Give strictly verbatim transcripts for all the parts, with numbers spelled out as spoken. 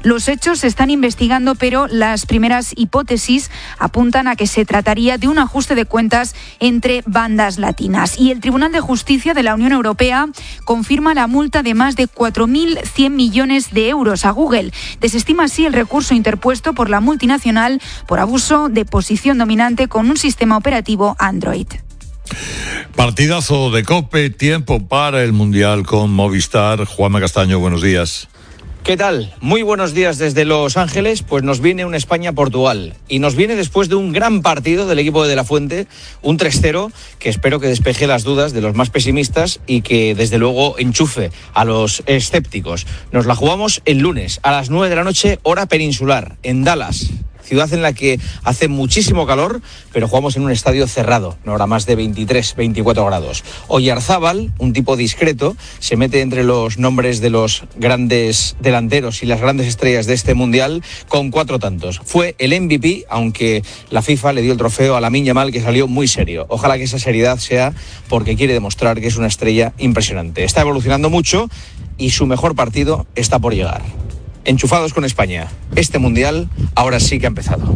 Los hechos se están investigando, pero las primeras hipótesis apuntan a que se trataría de un ajuste de cuentas entre bandas latinas. Y el Tribunal de Justicia de la Unión Europea confirma la multa de más de cuatro mil cien millones de euros a Google. Desestima así el recurso interpuesto por la multinacional por abuso de posición dominante con un sistema operativo Android. Partidazo de COPE, tiempo para el Mundial con Movistar. Juanma Castaño, buenos días. ¿Qué tal? Muy buenos días desde Los Ángeles. Pues nos viene un España-Portugal y nos viene después de un gran partido del equipo de De La Fuente, un tres cero, que espero que despeje las dudas de los más pesimistas y que desde luego enchufe a los escépticos. Nos la jugamos el lunes a las nueve de la noche, hora peninsular, en Dallas, ciudad en la que hace muchísimo calor, pero jugamos en un estadio cerrado, no habrá más de veintitrés, veinticuatro grados. Oyarzábal, un tipo discreto, se mete entre los nombres de los grandes delanteros y las grandes estrellas de este Mundial con cuatro tantos. Fue el M V P, aunque la FIFA le dio el trofeo a Lamine Yamal, que salió muy serio. Ojalá que esa seriedad sea porque quiere demostrar que es una estrella impresionante. Está evolucionando mucho y su mejor partido está por llegar. Enchufados con España. Este Mundial ahora sí que ha empezado.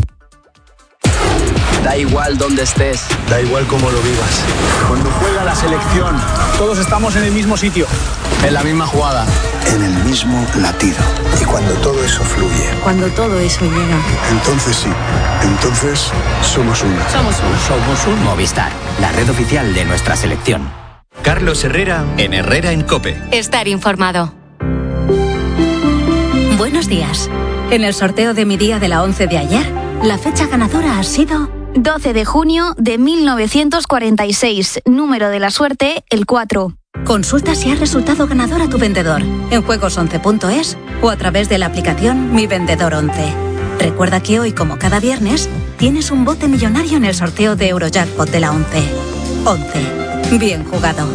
Da igual dónde estés, da igual cómo lo vivas. Cuando juega la selección, todos estamos en el mismo sitio, en la misma jugada, en el mismo latido. Y cuando todo eso fluye, cuando todo eso llega, entonces sí, entonces somos uno. Somos uno. Somos un Movistar, la red oficial de nuestra selección. Carlos Herrera en Herrera en COPE. Estar informado. Buenos días. En el sorteo de mi día de la once de ayer, la fecha ganadora ha sido doce de junio de mil novecientos cuarenta y seis. Número de la suerte, el cuatro. Consulta si has resultado ganador a tu vendedor en juegos once punto es o a través de la aplicación Mi Vendedor once. Recuerda que hoy, como cada viernes, tienes un bote millonario en el sorteo de Eurojackpot de la once. once. Bien jugado.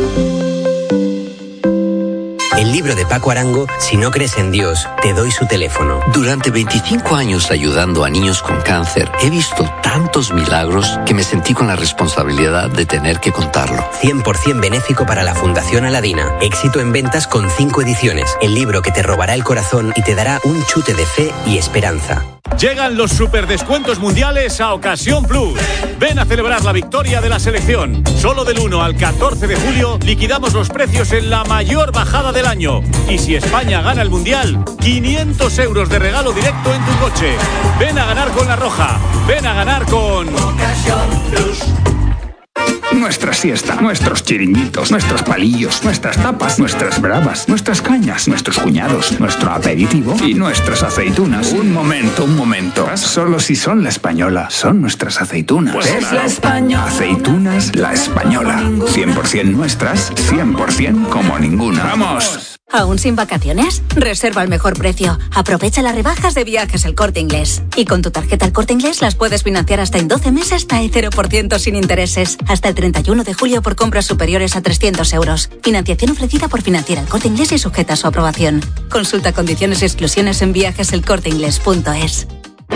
El libro de Paco Arango, Si no crees en Dios, te doy su teléfono. Durante veinticinco años ayudando a niños con cáncer, he visto tantos milagros que me sentí con la responsabilidad de tener que contarlo. cien por ciento benéfico para la Fundación Aladina. Éxito en ventas con cinco ediciones. El libro que te robará el corazón y te dará un chute de fe y esperanza. Llegan los superdescuentos mundiales a Ocasión Plus. Ven a celebrar la victoria de la selección. Solo del uno al catorce de julio liquidamos los precios en la mayor bajada del año. Y si España gana el mundial, quinientos euros de regalo directo en tu coche. Ven a ganar con La Roja. Ven a ganar con Ocasión Plus. Nuestra siesta, nuestros chiringuitos, nuestros palillos, nuestras tapas, nuestras bravas, nuestras cañas, nuestros cuñados, nuestro aperitivo y nuestras aceitunas. Un momento, un momento. Solo si son La Española, son nuestras aceitunas. Pues es La Española. Aceitunas La Española. cien por ciento nuestras, cien por ciento como ninguna. ¡Vamos! ¿Aún sin vacaciones? Reserva al mejor precio. Aprovecha las rebajas de Viajes El Corte Inglés. Y con tu tarjeta El Corte Inglés las puedes financiar hasta en doce meses hasta el cero por ciento sin intereses. Hasta el treinta y uno de julio por compras superiores a trescientos euros. Financiación ofrecida por Financiera El Corte Inglés y sujeta a su aprobación. Consulta condiciones y exclusiones en viajes el corte inglés punto es.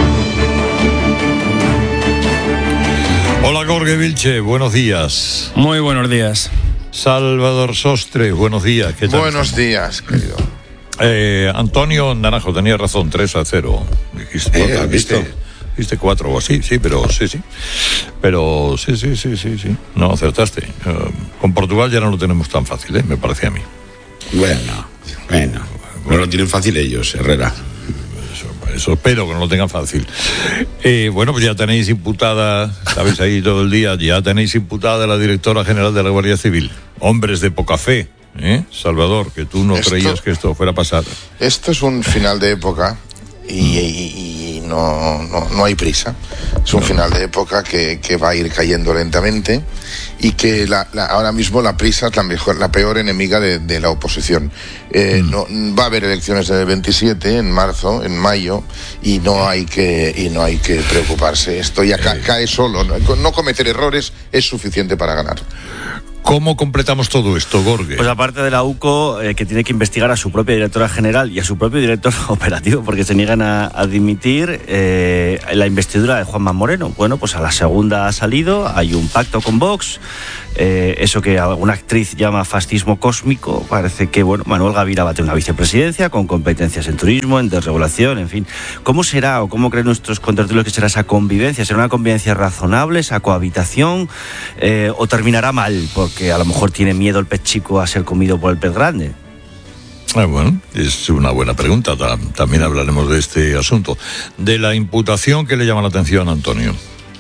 Hola Jorge Vilche, buenos días. Muy buenos días. Salvador Sostre, buenos días. ¿Qué tal? Buenos días, querido. Eh, Antonio Naranjo tenía razón, tres a cero. Dijiste, eh, ¿viste? Viste cuatro o así, sí, pero sí, sí. Pero sí, sí, sí, sí, sí. No, acertaste. Uh, con Portugal ya no lo tenemos tan fácil, ¿eh? Me parece a mí. Bueno, bueno. No lo tienen fácil ellos, Herrera. Eso, eso espero que no lo tengan fácil. Eh, bueno, pues ya tenéis imputada, sabéis ahí todo el día, ya tenéis imputada a la directora general de la Guardia Civil. Hombres de poca fe, ¿eh? Salvador, que tú no esto, creías que esto fuera a pasar. Esto es un final de época y, y, y no, no, no hay prisa. Es un no. final de época que, que va a ir cayendo lentamente y que la, la, ahora mismo la prisa es la, mejor, la peor enemiga de, de la oposición. Eh, mm. no, va a haber elecciones del veintisiete, en marzo, en mayo, y no hay que, y no hay que preocuparse. Esto ya ca, cae solo. No, no cometer errores es suficiente para ganar. ¿Cómo completamos todo esto, Gorge? Pues aparte de la U C O, eh, que tiene que investigar a su propia directora general y a su propio director operativo, porque se niegan a, a dimitir, eh, la investidura de Juanma Moreno. Bueno, pues a la segunda ha salido, hay un pacto con Vox, eh, eso que alguna actriz llama fascismo cósmico. Parece que, bueno, Manuel Gavira va a tener una vicepresidencia con competencias en turismo, en desregulación, en fin. ¿Cómo será o cómo creen nuestros contertulios que será esa convivencia? ¿Será una convivencia razonable, esa cohabitación, eh, o terminará mal? Porque que a lo mejor tiene miedo el pez chico a ser comido por el pez grande. Ah, bueno, es una buena pregunta. También hablaremos de este asunto. De la imputación, ¿qué le llama la atención, Antonio?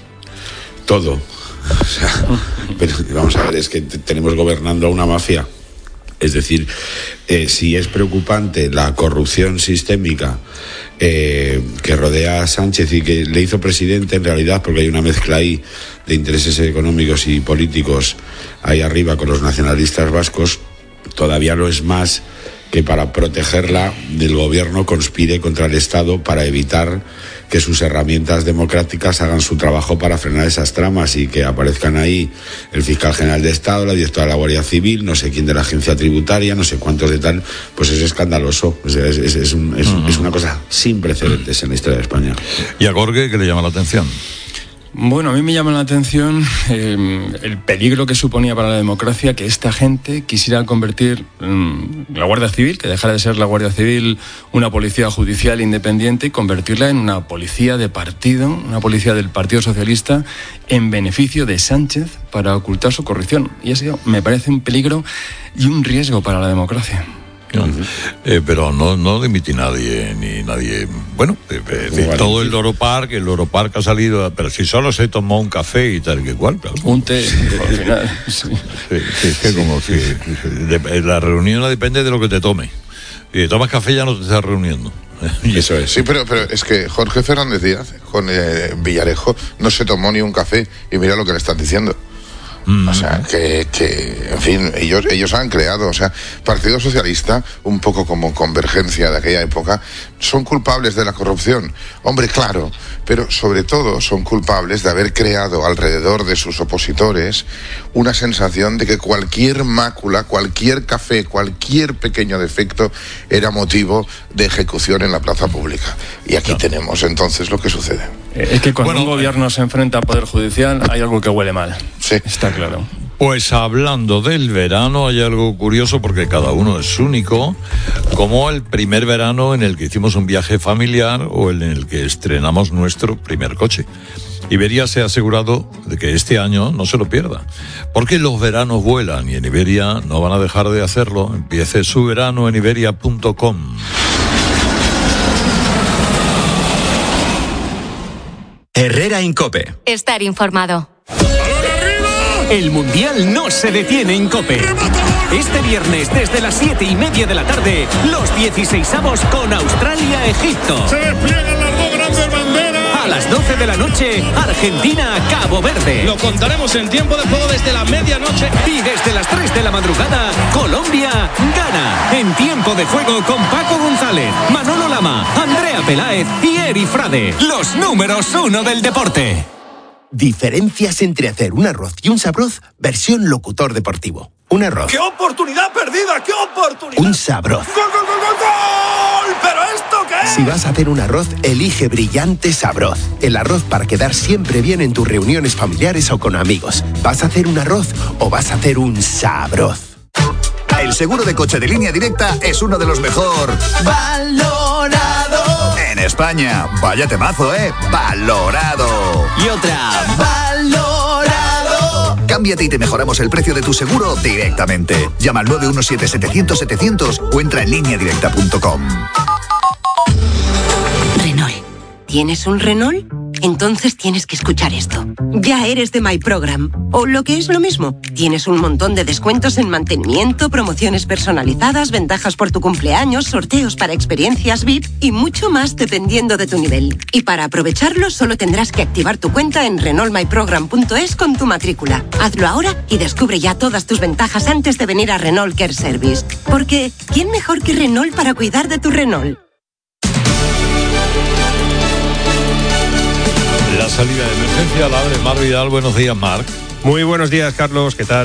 Todo. O sea, pero vamos a ver, es que tenemos gobernando a una mafia. Es decir, eh, si es preocupante la corrupción sistémica eh, que rodea a Sánchez y que le hizo presidente en realidad, porque hay una mezcla ahí de intereses económicos y políticos ahí arriba con los nacionalistas vascos, todavía lo es más que para protegerla del gobierno conspire contra el Estado para evitar que sus herramientas democráticas hagan su trabajo para frenar esas tramas y que aparezcan ahí el fiscal general de Estado, la directora de la Guardia Civil, no sé quién de la agencia tributaria, no sé cuántos de tal, pues es escandaloso. Es, es, es, es, un, es, uh-huh. es una cosa sin precedentes en la historia de España. ¿Y a Gorge qué le llama la atención? Bueno, a mí me llama la atención eh, el peligro que suponía para la democracia que esta gente quisiera convertir um, la Guardia Civil, que dejara de ser la Guardia Civil una policía judicial independiente, y convertirla en una policía de partido, una policía del Partido Socialista, en beneficio de Sánchez para ocultar su corrupción. Y eso me parece un peligro y un riesgo para la democracia. No, eh, pero no, no dimite nadie, ni nadie. Bueno, eh, eh, todo el Loro Park, el Loro Park ha salido, pero si solo se tomó un café y tal que cual. Claro. Un té, al final. Sí. Sí, sí, es que como si de, la reunión no depende de lo que te tomes. Si te tomas café ya no te estás reuniendo. Eso es. Sí, pero, pero es que Jorge Fernández Díaz con eh, Villarejo no se tomó ni un café y mira lo que le están diciendo. Mm. O sea, que, que, en fin, ellos, ellos han creado, o sea, Partido Socialista, un poco como Convergencia de aquella época, son culpables de la corrupción. Hombre, claro, pero sobre todo son culpables de haber creado alrededor de sus opositores una sensación de que cualquier mácula, cualquier café, cualquier pequeño defecto era motivo de ejecución en la plaza pública. Y aquí no. tenemos entonces lo que sucede. Es que cuando bueno, un gobierno se enfrenta al Poder Judicial hay algo que huele mal. Sí. Está claro. Pues hablando del verano, hay algo curioso porque cada uno es único, como el primer verano en el que hicimos un viaje familiar o en el que estrenamos nuestro primer coche. Iberia se ha asegurado de que este año no se lo pierda, porque los veranos vuelan y en Iberia no van a dejar de hacerlo. Empiece su verano en iberia punto com. Herrera en COPE. Estar informado. El Mundial no se detiene en COPE. Este viernes, desde las siete y media de la tarde, los dieciseisavos con Australia-Egipto. Se despliegan las dos grandes banderas. A las doce de la noche, Argentina-Cabo Verde. Lo contaremos en tiempo de juego desde la medianoche. Y desde las tres de la madrugada, Colombia-Ghana. En tiempo de juego con Paco González, Manolo Lama, Andrea Peláez y Eri Frade. Los números uno del deporte. Diferencias entre hacer un arroz y un sabroz, versión locutor deportivo. Un arroz. ¡Qué oportunidad perdida! ¡Qué oportunidad! Un sabroz. ¡Gol, gol, gol, gol, gol! ¿Pero esto qué es? Si vas a hacer un arroz, elige Brillante Sabroz. El arroz para quedar siempre bien en tus reuniones familiares o con amigos. ¿Vas a hacer un arroz o vas a hacer un sabroz? El seguro de coche de Línea Directa es uno de los mejor valorado en España. Vaya temazo, ¿eh? Valorado. Y otra. Valorado. Cámbiate y te mejoramos el precio de tu seguro directamente. Llama al nueve uno siete setecientos setecientos o entra en línea directa punto com. Renault. ¿Tienes un Renault? Entonces tienes que escuchar esto. Ya eres de My Program. O lo que es lo mismo, tienes un montón de descuentos en mantenimiento, promociones personalizadas, ventajas por tu cumpleaños, sorteos para experiencias V I P y mucho más dependiendo de tu nivel. Y para aprovecharlo solo tendrás que activar tu cuenta en renault my program punto es con tu matrícula. Hazlo ahora y descubre ya todas tus ventajas antes de venir a Renault Care Service. Porque, ¿quién mejor que Renault para cuidar de tu Renault? La salida de emergencia la abre Mar Vidal. Buenos días, Marc. Muy buenos días, Carlos. ¿Qué tal?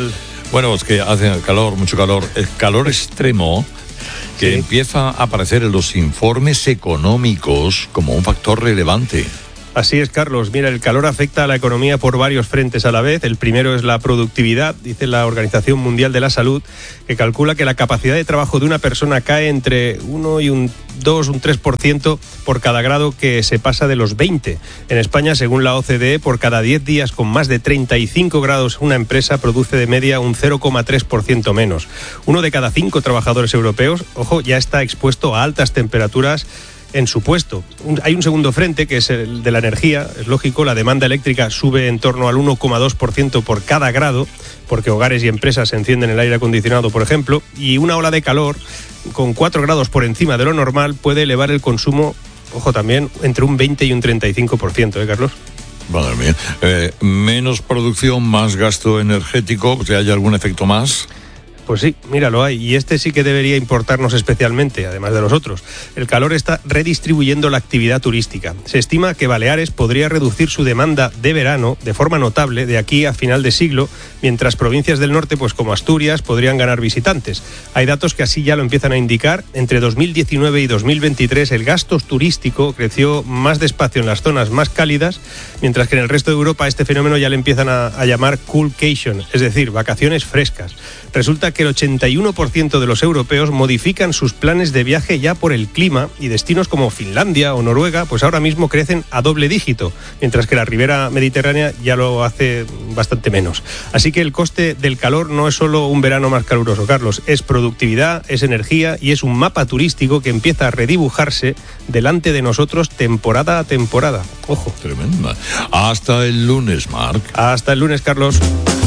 Bueno, es que hace calor, mucho calor, el calor extremo que sí. empieza a aparecer en los informes económicos como un factor relevante. Así es, Carlos. Mira, el calor afecta a la economía por varios frentes a la vez. El primero es la productividad. Dice la Organización Mundial de la Salud, que calcula que la capacidad de trabajo de una persona cae entre uno y un dos, un tres por ciento por cada grado que se pasa de los veinte. En España, según la O C D E, por cada diez días con más de treinta y cinco grados, una empresa produce de media un cero coma tres por ciento menos. Uno de cada cinco trabajadores europeos, ojo, ya está expuesto a altas temperaturas en su puesto. Un, hay un segundo frente que es el de la energía. Es lógico, la demanda eléctrica sube en torno al uno coma dos por ciento por cada grado, porque hogares y empresas encienden el aire acondicionado, por ejemplo, y una ola de calor con cuatro grados por encima de lo normal puede elevar el consumo, ojo también, entre un veinte y un treinta y cinco por ciento, ¿eh, Carlos? Madre mía. Eh, menos producción, más gasto energético, ¿si hay algún efecto más? Pues sí, mira, lo hay. Y este sí que debería importarnos especialmente, además de los otros. El calor está redistribuyendo la actividad turística. Se estima que Baleares podría reducir su demanda de verano de forma notable de aquí a final de siglo, mientras provincias del norte, pues como Asturias, podrían ganar visitantes. Hay datos que así ya lo empiezan a indicar. Entre dos mil diecinueve y dos mil veintitrés el gasto turístico creció más despacio en las zonas más cálidas, mientras que en el resto de Europa este fenómeno ya le empiezan a, a llamar coolcation, es decir, vacaciones frescas. Resulta que el ochenta y uno por ciento de los europeos modifican sus planes de viaje ya por el clima, y destinos como Finlandia o Noruega pues ahora mismo crecen a doble dígito, mientras que la ribera mediterránea ya lo hace bastante menos. Así que el coste del calor no es solo un verano más caluroso, Carlos, es productividad, es energía y es un mapa turístico que empieza a redibujarse delante de nosotros temporada a temporada. Ojo. Tremenda. Hasta el lunes, Marc. Hasta el lunes, Carlos.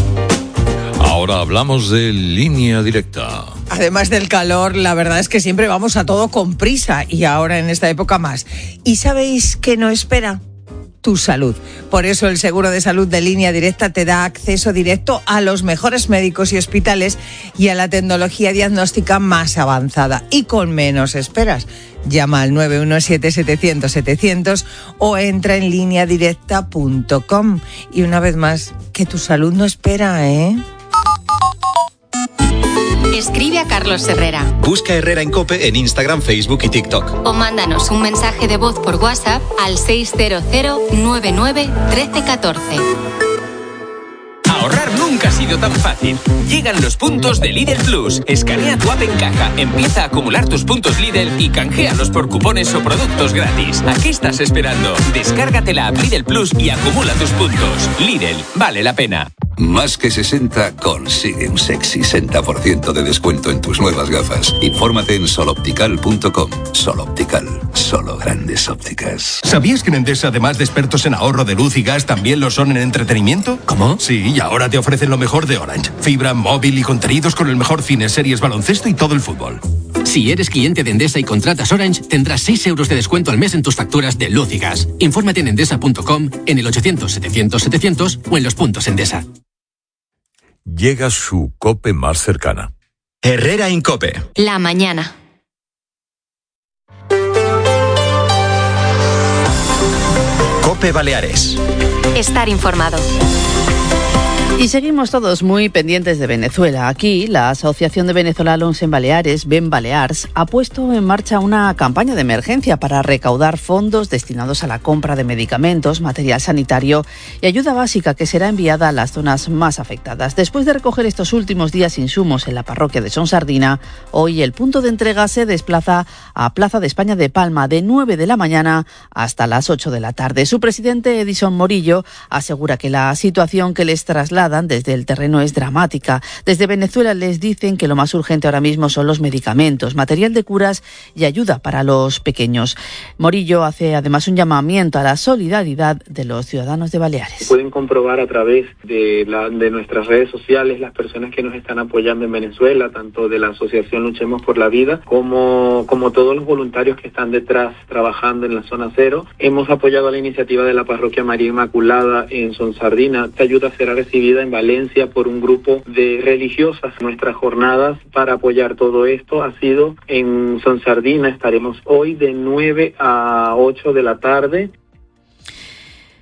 Ahora hablamos de Línea Directa. Además del calor, la verdad es que siempre vamos a todo con prisa y ahora en esta época más. ¿Y sabéis qué no espera? Tu salud. Por eso el seguro de salud de Línea Directa te da acceso directo a los mejores médicos y hospitales y a la tecnología diagnóstica más avanzada y con menos esperas. Llama al nueve uno siete, setecientos, setecientos o entra en línea directa punto com. Y una vez más, que tu salud no espera, ¿eh? Escribe a Carlos Herrera. Busca Herrera en COPE en Instagram, Facebook y TikTok. O mándanos un mensaje de voz por WhatsApp al seis cero cero, nueve nueve, uno tres uno cuatro. Ahorrar nunca ha sido tan fácil. Llegan los puntos de Lidl Plus. Escanea tu app en caja, empieza a acumular tus puntos Lidl y canjealos por cupones o productos gratis. ¿A qué estás esperando? Descárgate la app Lidl Plus y acumula tus puntos. Lidl, vale la pena. Más que sesenta consigue un sexy sesenta por ciento de descuento en tus nuevas gafas. Infórmate en soloptical punto com. Soloptical, solo grandes ópticas. ¿Sabías que en Endesa, además de expertos en ahorro de luz y gas, también lo son en entretenimiento? ¿Cómo? Sí, y ahora te ofrecen lo mejor de Orange. Fibra, móvil y contenidos con el mejor cine, series, baloncesto y todo el fútbol. Si eres cliente de Endesa y contratas Orange, tendrás seis euros de descuento al mes en tus facturas de luz y gas. Infórmate en endesa punto com, en el ochocientos, setecientos, setecientos o en los puntos Endesa. Llega su COPE más cercana. Herrera en COPE. La mañana. COPE Baleares. Estar informado. Y seguimos todos muy pendientes de Venezuela. Aquí, la Asociación de Venezolanos en Baleares, Ben Balears, ha puesto en marcha una campaña de emergencia para recaudar fondos destinados a la compra de medicamentos, material sanitario y ayuda básica que será enviada a las zonas más afectadas. Después de recoger estos últimos días insumos en la parroquia de Son Sardina, hoy el punto de entrega se desplaza a Plaza de España de Palma de nueve de la mañana hasta las ocho de la tarde. Su presidente, Edison Morillo, asegura que la situación que les traslada desde el terreno es dramática. Desde Venezuela les dicen que lo más urgente ahora mismo son los medicamentos, material de curas y ayuda para los pequeños. Morillo hace además un llamamiento a la solidaridad de los ciudadanos de Baleares. Pueden comprobar a través de, la, de nuestras redes sociales las personas que nos están apoyando en Venezuela, tanto de la asociación Luchemos por la Vida como, como todos los voluntarios que están detrás trabajando en la zona cero. Hemos apoyado la iniciativa de la parroquia María Inmaculada en Son Sardina. Esta ayuda será recibida en Valencia por un grupo de religiosas. Nuestras jornadas para apoyar todo esto ha sido en Son Sardina. Estaremos hoy de nueve a ocho de la tarde.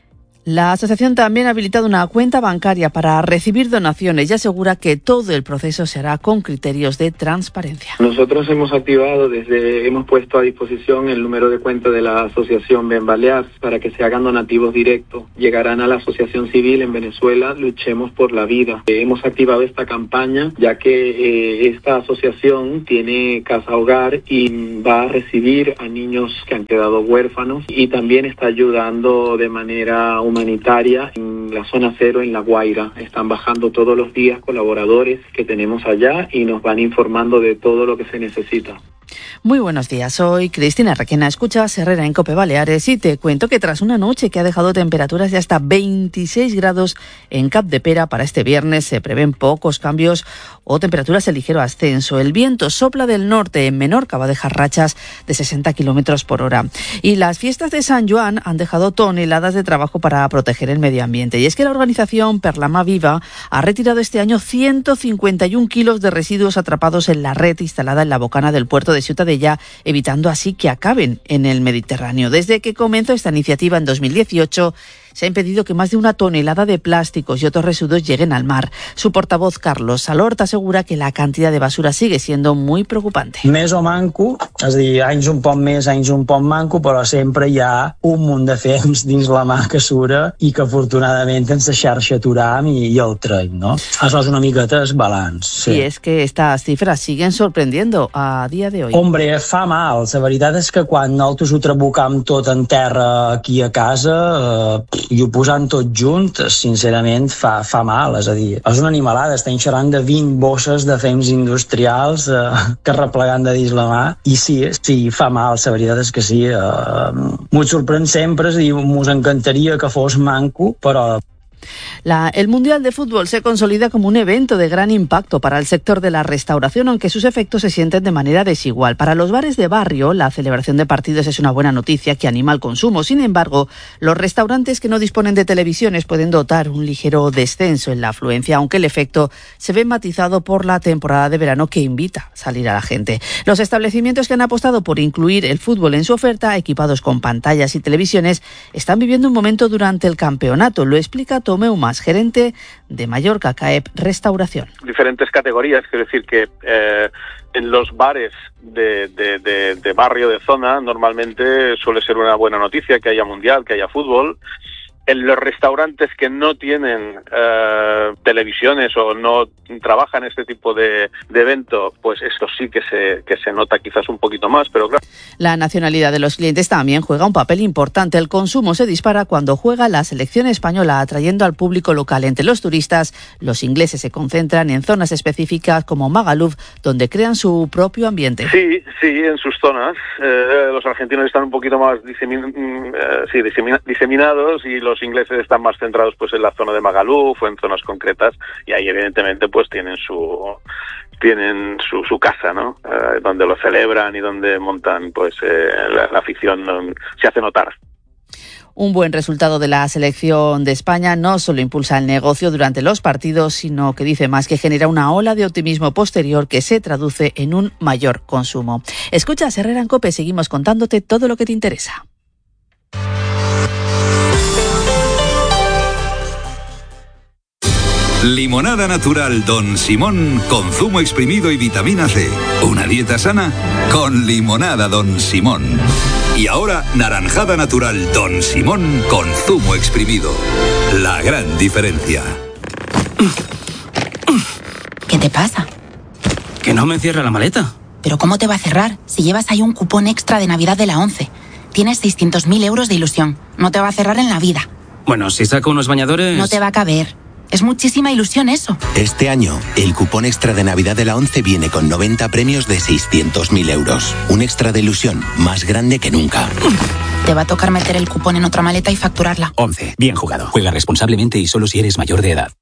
La asociación también ha habilitado una cuenta bancaria para recibir donaciones y asegura que todo el proceso se hará con criterios de transparencia. Nosotros hemos activado, desde hemos puesto a disposición el número de cuenta de la asociación Ben Balears para que se hagan donativos directos. Llegarán a la asociación civil en Venezuela, Luchemos por la Vida. Eh, hemos activado esta campaña ya que eh, esta asociación tiene casa hogar y va a recibir a niños que han quedado huérfanos y también está ayudando de manera humanitaria en la zona cero en La Guaira. Están bajando todos los días colaboradores que tenemos allá y nos van informando de todo lo que se necesita. Muy buenos días, soy Cristina Requena, escuchas Herrera en COPE Baleares y te cuento que tras una noche que ha dejado temperaturas de hasta veintiséis grados en Capdepera, para este viernes se prevén pocos cambios o temperaturas de ligero ascenso. El viento sopla del norte, en Menorca va a dejar rachas de sesenta kilómetros por hora. Y las fiestas de San Joan han dejado toneladas de trabajo para proteger el medio ambiente. Y es que la organización Perlama Viva ha retirado este año ciento cincuenta y un kilos de residuos atrapados en la red instalada en la bocana del puerto de Ciutadella, evitando así que acaben en el Mediterráneo. Desde que comenzó esta iniciativa en dos mil dieciocho, se ha impedido que más de una tonelada de plásticos y otros residuos lleguen al mar. Su portavoz, Carlos Salort, asegura que la cantidad de basura sigue siendo muy preocupante. Més o manco, és a dir, anys un poc més, anys un poc manco, però sempre hi ha un munt de fems dins la mà que sura i que afortunadament ens xarxa aturam i, i el traiem, no? Això és una miqueta desbalanç. Sí. Y es que estas cifras siguen sorprendiendo a día de hoy. Hombre, fa mal. La veritat és que quan nosaltres ho trabucam tot en terra aquí a casa, eh, i ho posant tot junt, sincerament fa, fa mal, és a dir, és una animalada, estem xerrant de vint bosses de fems industrials eh, que replegant de dins la mà, i sí, sí, fa mal, la veritat és que sí, eh, m'ho sorprèn sempre, és a dir, m'ho encantaria que fos manco, però... La, el Mundial de Fútbol se consolida como un evento de gran impacto para el sector de la restauración, aunque sus efectos se sienten de manera desigual. Para los bares de barrio, la celebración de partidos es una buena noticia que anima al consumo. Sin embargo, los restaurantes que no disponen de televisiones pueden notar un ligero descenso en la afluencia, aunque el efecto se ve matizado por la temporada de verano que invita a salir a la gente. Los establecimientos que han apostado por incluir el fútbol en su oferta, equipados con pantallas y televisiones, están viviendo un momento durante el campeonato. Lo explica Tomeu Mas, gerente de Mallorca C A E P Restauración. Diferentes categorías, quiero decir que eh, en los bares de, de, de, de barrio, de zona, normalmente suele ser una buena noticia que haya mundial, que haya fútbol. En los restaurantes que no tienen eh, televisiones o no trabajan este tipo de, de evento, pues esto sí que se, que se nota quizás un poquito más, pero claro. La nacionalidad de los clientes también juega un papel importante. El consumo se dispara cuando juega la selección española, atrayendo al público local. Entre los turistas, los ingleses se concentran en zonas específicas como Magaluf, donde crean su propio ambiente. Sí, sí, en sus zonas. Eh, los argentinos están un poquito más disemin- eh, sí, disemina- diseminados y los ingleses están más centrados pues en la zona de Magaluf o en zonas concretas, y ahí evidentemente pues tienen su tienen su, su casa, ¿no? Eh, donde lo celebran y donde montan pues eh, la, la afición um, se hace notar. Un buen resultado de la selección de España no solo impulsa el negocio durante los partidos, sino que dice más que genera una ola de optimismo posterior que se traduce en un mayor consumo. Escuchas Herrera en COPE, seguimos contándote todo lo que te interesa. Limonada natural Don Simón con zumo exprimido y vitamina C. Una dieta sana con limonada Don Simón. Y ahora naranjada natural Don Simón con zumo exprimido. La gran diferencia. ¿Qué te pasa? Que no me cierra la maleta. ¿Pero cómo te va a cerrar si llevas ahí un cupón extra de Navidad de la ONCE? Tienes seiscientos mil euros de ilusión. No te va a cerrar en la vida. Bueno, si saco unos bañadores... No te va a caber. Es muchísima ilusión eso. Este año, el cupón extra de Navidad de la ONCE viene con noventa premios de seiscientos mil euros. Un extra de ilusión más grande que nunca. Te va a tocar meter el cupón en otra maleta y facturarla. ONCE. Bien jugado. Juega responsablemente y solo si eres mayor de edad.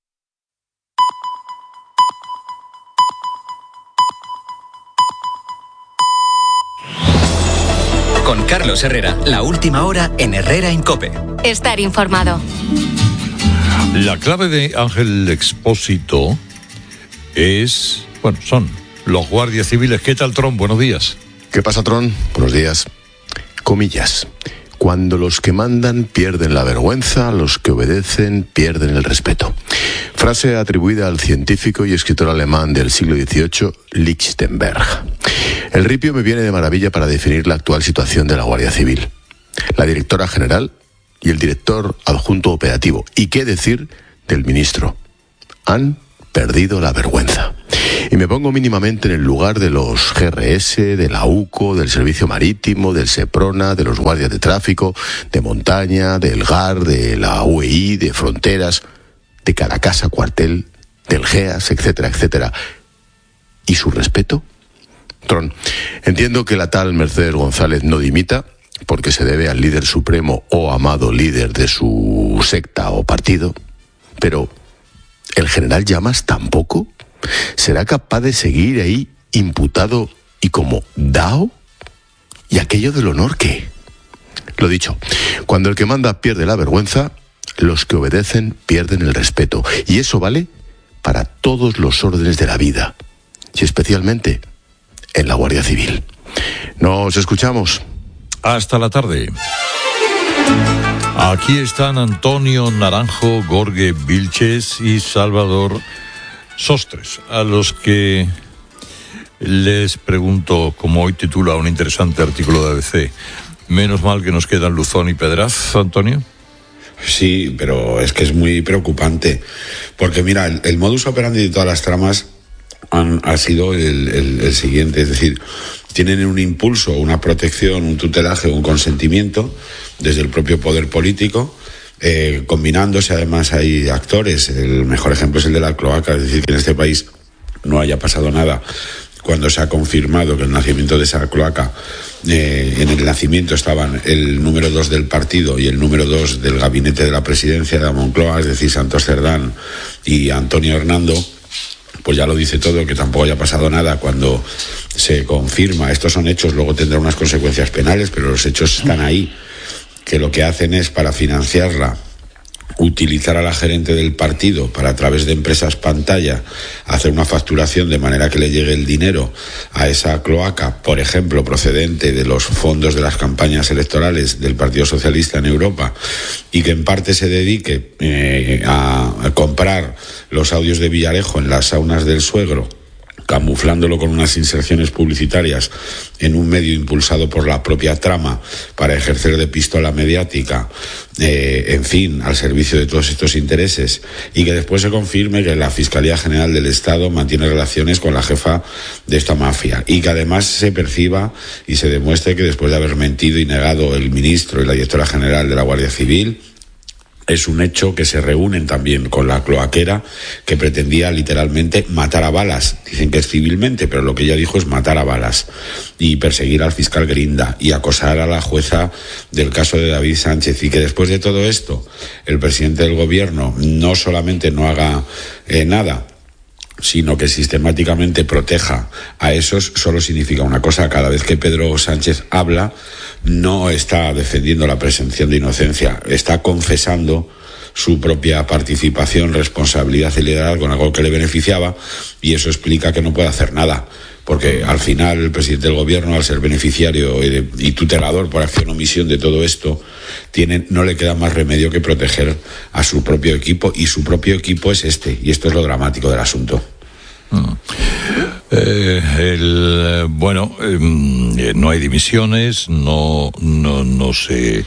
Con Carlos Herrera, la última hora en Herrera en COPE. Estar informado. La clave de Ángel Expósito es, bueno, son los guardias civiles. ¿Qué tal, Tron? Buenos días. ¿Qué pasa, Tron? Buenos días. Comillas. Cuando los que mandan pierden la vergüenza, los que obedecen pierden el respeto. Frase atribuida al científico y escritor alemán del siglo dieciocho, Lichtenberg. El ripio me viene de maravilla para definir la actual situación de la Guardia Civil. La directora general y el director adjunto operativo. ¿Y qué decir del ministro? Han perdido la vergüenza. Y me pongo mínimamente en el lugar de los G R S, de la U C O, del Servicio Marítimo, del SEPRONA, de los guardias de tráfico, de montaña, del G A R, de la U E I, de Fronteras, de cada casa cuartel, del G E A S, etcétera, etcétera. ¿Y su respeto? Tron, entiendo que la tal Mercedes González no dimita, porque se debe al líder supremo o amado líder de su secta o partido, pero ¿el general Llamas tampoco? ¿Será capaz de seguir ahí imputado y como dao? ¿Y aquello del honor qué? Lo dicho, cuando el que manda pierde la vergüenza, los que obedecen pierden el respeto. Y eso vale para todos los órdenes de la vida, y especialmente en la Guardia Civil. Nos escuchamos. Hasta la tarde. Aquí están Antonio Naranjo, Jorge Vilches y Salvador Sostres, a los que les pregunto, como hoy titula un interesante artículo de A B C, menos mal que nos quedan Luzón y Pedraz, Antonio. Sí, pero es que es muy preocupante, porque mira, el, el modus operandi de todas las tramas han, ha sido el, el, el siguiente, es decir, tienen un impulso, una protección, un tutelaje, un consentimiento desde el propio poder político, eh, combinándose. Además hay actores, el mejor ejemplo es el de la cloaca, es decir, que en este país no haya pasado nada cuando se ha confirmado que el nacimiento de esa cloaca, eh, en el nacimiento estaban el número dos del partido y el número dos del gabinete de la presidencia de la Moncloa, es decir, Santos Cerdán y Antonio Hernando. Pues ya lo dice todo, que tampoco haya pasado nada cuando se confirma. Estos son hechos, luego tendrá unas consecuencias penales, pero los hechos están ahí, que lo que hacen es, para financiarla, utilizar a la gerente del partido para, a través de empresas pantalla, hacer una facturación de manera que le llegue el dinero a esa cloaca, por ejemplo, procedente de los fondos de las campañas electorales del Partido Socialista en Europa, y que en parte se dedique eh, a, a comprar los audios de Villarejo en las saunas del suegro, camuflándolo con unas inserciones publicitarias en un medio impulsado por la propia trama para ejercer de pistola mediática, eh, en fin, al servicio de todos estos intereses, y que después se confirme que la Fiscalía General del Estado mantiene relaciones con la jefa de esta mafia, y que además se perciba y se demuestre que después de haber mentido y negado el ministro y la directora general de la Guardia Civil, es un hecho que se reúnen también con la cloaquera, que pretendía literalmente matar a balas. Dicen que es civilmente, pero lo que ella dijo es matar a balas y perseguir al fiscal Grinda y acosar a la jueza del caso de David Sánchez. Y que después de todo esto, el presidente del gobierno no solamente no haga eh, nada, sino que sistemáticamente proteja a esos, solo significa una cosa: cada vez que Pedro Sánchez habla, no está defendiendo la presunción de inocencia, está confesando su propia participación, responsabilidad y liderazgo en algo que le beneficiaba, y eso explica que no puede hacer nada, porque al final el presidente del gobierno, al ser beneficiario y, de, y tutelador por acción o omisión de todo esto, tiene, no le queda más remedio que proteger a su propio equipo, y su propio equipo es este, y esto es lo dramático del asunto. Mm. Eh, el, bueno, eh, no hay dimisiones, no, no, no se,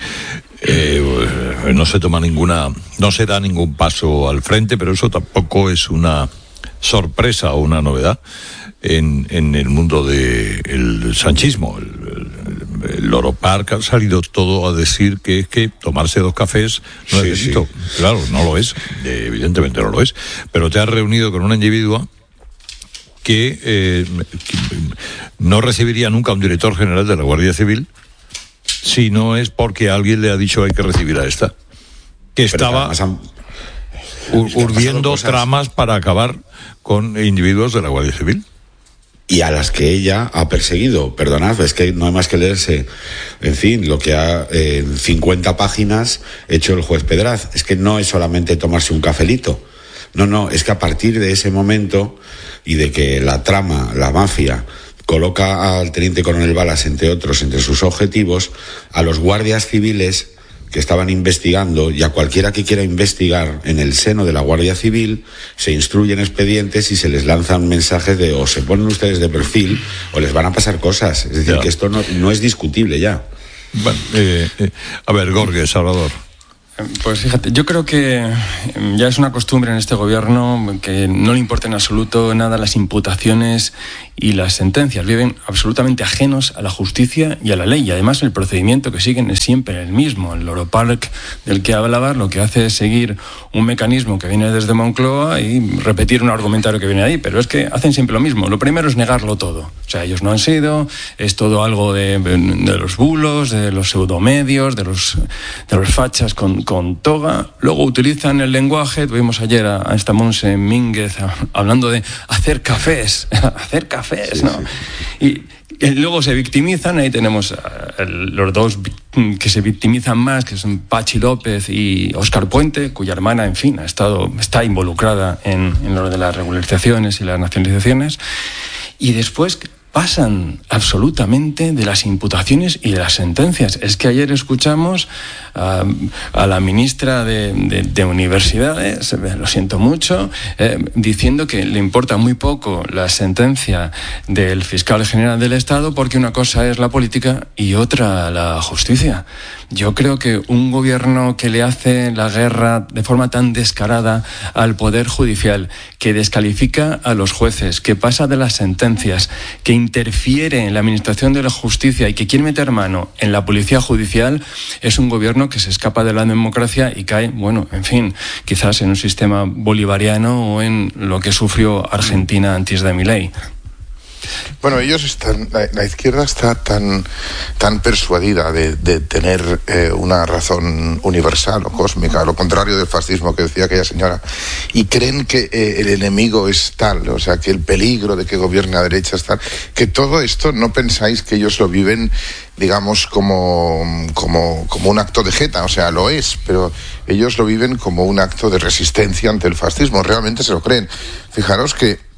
eh, no se toma ninguna, no se da ningún paso al frente, pero eso tampoco es una sorpresa o una novedad en, en el mundo del sanchismo. El, el, el Loro Park ha salido todo a decir que es que tomarse dos cafés no sí, es delito. Sí. Claro, no lo es, evidentemente no lo es, pero te has reunido con una individua que, eh, que no recibiría nunca un director general de la Guardia Civil si no es porque alguien le ha dicho hay que recibir a esta, que estaba han... urdiendo tramas para acabar con individuos de la Guardia Civil. Y a las que ella ha perseguido. Perdonad, es que no hay más que leerse, en fin, lo que ha en eh, cincuenta páginas hecho el juez Pedraz. Es que no es solamente tomarse un cafelito. No, no, es que a partir de ese momento y de que la trama, la mafia, coloca al teniente coronel Balas, entre otros, entre sus objetivos, a los guardias civiles que estaban investigando, y a cualquiera que quiera investigar en el seno de la Guardia Civil, se instruyen expedientes y se les lanzan mensajes de o se ponen ustedes de perfil o les van a pasar cosas. Es decir, ya. que esto no, no es discutible ya. Bueno, eh, eh, a ver, Gorge, Salvador. Pues fíjate, yo creo que ya es una costumbre en este gobierno que no le importa en absoluto nada las imputaciones y las sentencias. Viven absolutamente ajenos a la justicia y a la ley. Y además el procedimiento que siguen es siempre el mismo. El Loro Park del que hablabas lo que hace es seguir un mecanismo que viene desde Moncloa y repetir un argumentario que viene ahí. Pero es que hacen siempre lo mismo. Lo primero es negarlo todo. O sea, ellos no han sido, es todo algo de, de los bulos, de los pseudomedios, de los, de los fachas con con toga. Luego utilizan el lenguaje. Tuvimos ayer a, a esta Monse Mínguez a, hablando de hacer cafés, hacer cafés, sí, ¿no? Sí. Y, y luego se victimizan. Ahí tenemos a, a, los dos que se victimizan más, que son Pachi López y Óscar Puente, cuya hermana, en fin, ha estado, está involucrada en, en lo de las regularizaciones y las nacionalizaciones. Y después pasan absolutamente de las imputaciones y de las sentencias. Es que ayer escuchamos a, a la ministra de, de, de Universidades, lo siento mucho, eh, diciendo que le importa muy poco la sentencia del fiscal general del Estado porque una cosa es la política y otra la justicia. Yo creo que un gobierno que le hace la guerra de forma tan descarada al Poder Judicial, que descalifica a los jueces, que pasa de las sentencias, que interfiere en la administración de la justicia y que quiere meter mano en la policía judicial, es un gobierno que se escapa de la democracia y cae, bueno, en fin, quizás en un sistema bolivariano o en lo que sufrió Argentina antes de Milei. Bueno, ellos están, la, la izquierda está tan, tan persuadida de, de tener eh, una razón universal o cósmica, lo contrario del fascismo que decía aquella señora, y creen que eh, el enemigo es tal, o sea, que el peligro de que gobierne a derecha es tal, que todo esto no pensáis que ellos lo viven, digamos, como, como, como un acto de jeta, o sea, lo es, pero ellos lo viven como un acto de resistencia ante el fascismo, realmente se lo creen. Fijaros que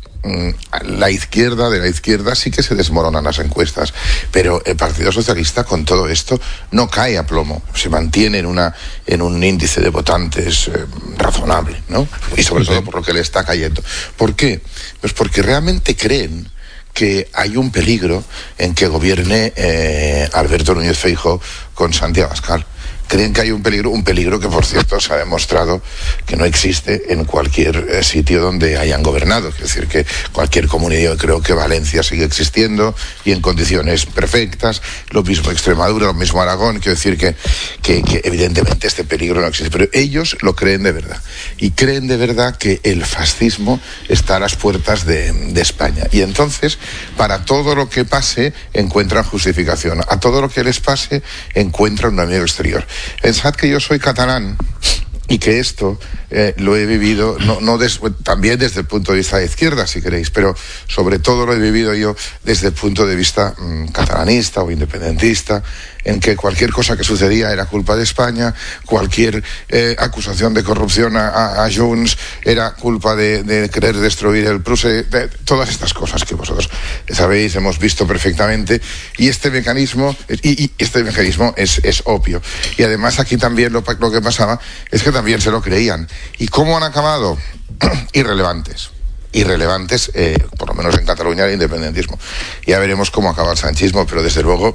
la izquierda de la izquierda sí que se desmoronan las encuestas, pero el Partido Socialista con todo esto no cae a plomo, se mantiene en una en un índice de votantes eh, razonable, ¿no? Y sobre todo por lo que le está cayendo. ¿Por qué? Pues porque realmente creen que hay un peligro en que gobierne eh, Alberto Núñez Feijóo con Santiago Abascal. Creen que hay un peligro, un peligro que, por cierto, se ha demostrado que no existe en cualquier eh, sitio donde hayan gobernado. Es decir, que cualquier comunidad, creo que Valencia sigue existiendo y en condiciones perfectas, lo mismo Extremadura, lo mismo Aragón. Quiero decir que, que, que evidentemente este peligro no existe, pero ellos lo creen de verdad. Y creen de verdad que el fascismo está a las puertas de, de España. Y entonces, para todo lo que pase, encuentran justificación. A todo lo que les pase, encuentran un amigo exterior. Pensad que yo soy catalán y que esto eh, lo he vivido, no, no des, también desde el punto de vista de izquierda, si queréis, pero sobre todo lo he vivido yo desde el punto de vista mmm, catalanista o independentista, en que cualquier cosa que sucedía era culpa de España, cualquier eh, acusación de corrupción a, a, a Junts era culpa de, de querer destruir el Pruse, de, todas estas cosas que vosotros sabéis, hemos visto perfectamente, y este mecanismo, y, y este mecanismo es, es obvio. Y además aquí también lo, lo que pasaba es que también se lo creían. ¿Y cómo han acabado? Irrelevantes. irrelevantes, eh, por lo menos en Cataluña, el independentismo. Ya veremos cómo acaba el sanchismo, pero desde luego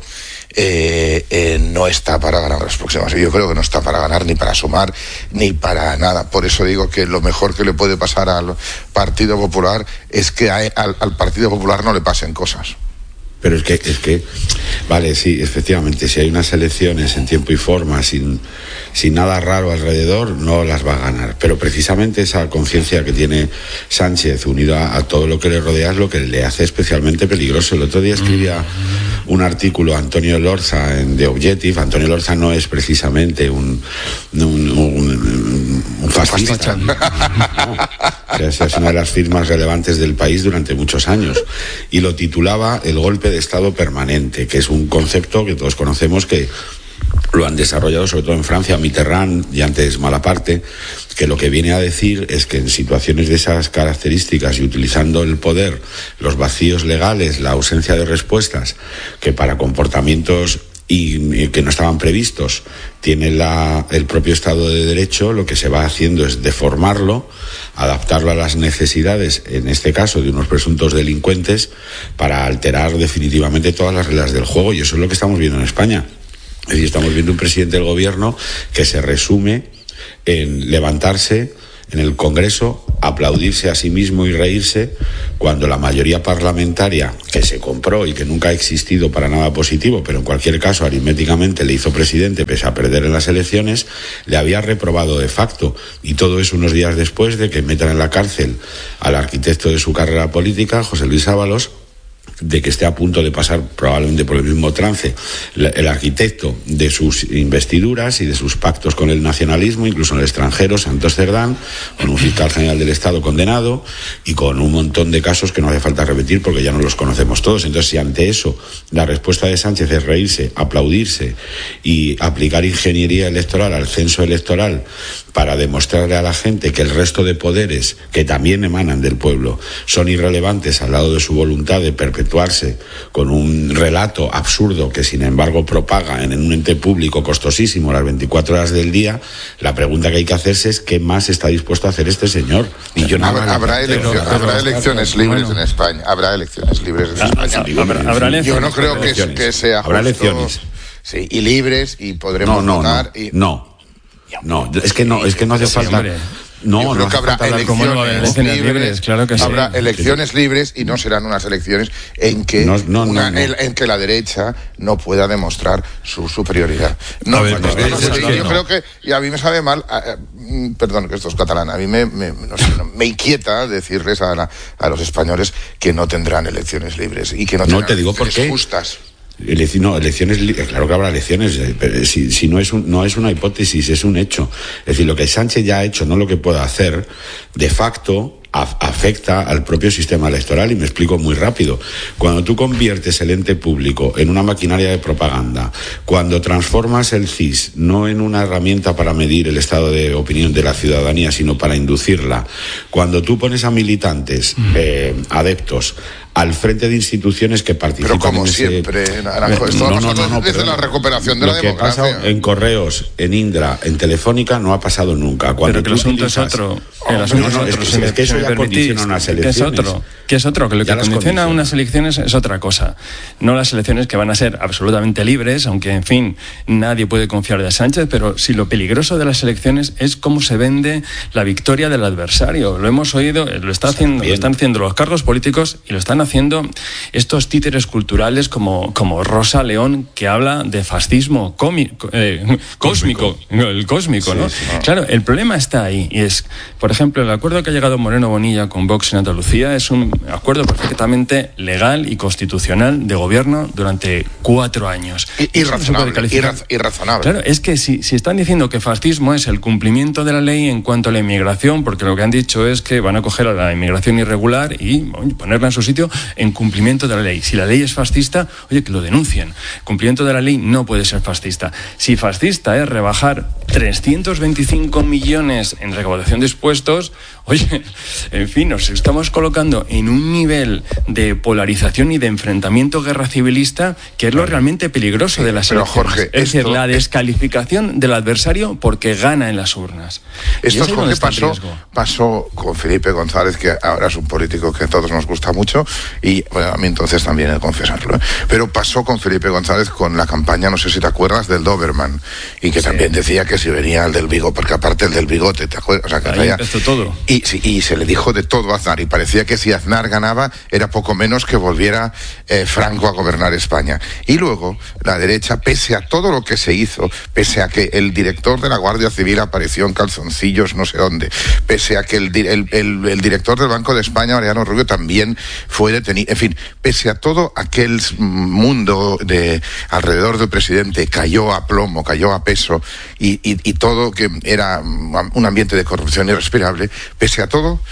eh, eh, no está para ganar las próximas. Yo creo que no está para ganar, ni para sumar, ni para nada. Por eso digo que lo mejor que le puede pasar al Partido Popular es que a, al, al Partido Popular no le pasen cosas. Pero es que, es que, vale, sí, efectivamente, si hay unas elecciones en tiempo y forma, sin, sin nada raro alrededor, no las va a ganar. Pero precisamente esa conciencia que tiene Sánchez, unida a, a todo lo que le rodea, es lo que le hace especialmente peligroso. El otro día escribía un artículo Antonio Lorza en The Objective. Antonio Lorza no es precisamente un, un, un, un fascista. No. O sea, esa es una de las firmas relevantes del país durante muchos años. Y lo titulaba El golpe de Estado permanente, que es un concepto que todos conocemos que lo han desarrollado sobre todo en Francia, Mitterrand y antes Malaparte, que lo que viene a decir es que en situaciones de esas características y utilizando el poder, los vacíos legales, la ausencia de respuestas, que para comportamientos y, y que no estaban previstos tiene la, el propio Estado de Derecho, lo que se va haciendo es deformarlo, adaptarlo a las necesidades, en este caso de unos presuntos delincuentes, para alterar definitivamente todas las reglas del juego, y eso es lo que estamos viendo en España. Es decir, estamos viendo un presidente del gobierno que se resume en levantarse en el Congreso, aplaudirse a sí mismo y reírse, cuando la mayoría parlamentaria que se compró y que nunca ha existido para nada positivo, pero en cualquier caso aritméticamente le hizo presidente pese a perder en las elecciones, le había reprobado de facto, y todo eso unos días después de que metan en la cárcel al arquitecto de su carrera política, José Luis Ábalos, de que esté a punto de pasar probablemente por el mismo trance el arquitecto de sus investiduras y de sus pactos con el nacionalismo, incluso en el extranjero, Santos Cerdán, con un fiscal general del Estado condenado y con un montón de casos que no hace falta repetir porque ya no los conocemos todos. Entonces, si ante eso la respuesta de Sánchez es reírse, aplaudirse y aplicar ingeniería electoral al censo electoral para demostrarle a la gente que el resto de poderes, que también emanan del pueblo, son irrelevantes al lado de su voluntad de perpetuarse con un relato absurdo que sin embargo propaga en un ente público costosísimo las veinticuatro horas del día, la pregunta que hay que hacerse es qué más está dispuesto a hacer este señor. Y yo no habrá, habrá, elección, pero, pero, habrá elecciones pero, libres bueno. en España. Habrá elecciones libres en España. Habrá, habrá elecciones, yo no creo que, que sea habrá justo, elecciones. Sí, y libres y podremos no, no, votar. No, y... no. No, es que no, es que no hace sí, falta. Hombre. No, Yo creo no que habrá elecciones, no elecciones libres, libres, claro que sí. Habrá elecciones sí. libres y no serán unas elecciones en que no, no, una, no, no. En, en que la derecha no pueda demostrar su superioridad. No, ver, no, no, no, no, yo no. creo que y a mí me sabe mal, eh, perdón que esto es catalán, a mí me me, no sé, me inquieta decirles a, la, a los españoles que no tendrán elecciones libres y que no tendrán no te digo por qué. justas. No, elecciones, claro que habrá elecciones, pero si, si no es un, no es una hipótesis, es un hecho. Es decir, lo que Sánchez ya ha hecho, no lo que pueda hacer, de facto afecta al propio sistema electoral, y me explico muy rápido. Cuando tú conviertes el ente público en una maquinaria de propaganda, cuando transformas el C I S no en una herramienta para medir el estado de opinión de la ciudadanía, sino para inducirla, cuando tú pones a militantes, eh, adeptos, al frente de instituciones que participan pero como en ese... siempre, Naranjo, esto no, no, no, no, desde la recuperación de la democracia. Lo que pasa en Correos, en Indra, en Telefónica, no ha pasado nunca. Cuando pero que el asunto utilizas... es otro. El asunto no, no, es otro. Es que, es que eso ya condiciona unas elecciones. ¿Qué es otro? ¿Qué es otro? Que lo que condiciona, condiciona unas elecciones es otra cosa. No las elecciones que van a ser absolutamente libres, aunque, en fin, nadie puede confiar de Sánchez, pero si lo peligroso de las elecciones es cómo se vende la victoria del adversario. Lo hemos oído, lo, está haciendo, lo están haciendo los cargos políticos y lo están haciendo estos títeres culturales como, como Rosa León, que habla de fascismo cómico, eh, cósmico, cósmico, el cósmico, sí, ¿no? Sí, no? Claro, el problema está ahí, y es, por ejemplo, el acuerdo que ha llegado Moreno Bonilla con Vox en Andalucía es un acuerdo perfectamente legal y constitucional de gobierno durante cuatro años. Irrazonable, irraz, irrazonable. Claro, es que si, si están diciendo que fascismo es el cumplimiento de la ley en cuanto a la inmigración, porque lo que han dicho es que van a coger a la inmigración irregular y bueno, ponerla en su sitio en cumplimiento de la ley. Si la ley es fascista, oye, que lo denuncien. Cumplimiento de la ley no puede ser fascista. Si fascista es rebajar trescientos veinticinco millones en recaudación de impuestos, oye, en fin, nos estamos colocando en un nivel de polarización y de enfrentamiento guerra civilista que es lo realmente peligroso de las elecciones. Pero, Jorge, es esto... decir, la descalificación del adversario porque gana en las urnas. Esto es Jorge pasó, pasó con Felipe González, que ahora es un político que a todos nos gusta mucho, y bueno, a mí entonces también he de confesarlo, ¿eh? Pero pasó con Felipe González con la campaña, no sé si te acuerdas, del Doberman, y que sí. también decía que si venía el del bigote, porque aparte el del bigote, ¿te acuerdas? O sea, que ahí traía... empezó todo. Y, sí, y se le dijo de todo a Aznar, y parecía que si Aznar ganaba era poco menos que volviera eh, Franco a gobernar España. Y luego la derecha, pese a todo lo que se hizo, pese a que el director de la Guardia Civil apareció en calzoncillos no sé dónde, pese a que el, el, el, el director del Banco de España, Mariano Rubio, también fue detenido, en fin, pese a todo aquel mundo de alrededor del presidente cayó a plomo, cayó a peso, y, y, y todo que era un ambiente de corrupción irrespirable, pese a todo,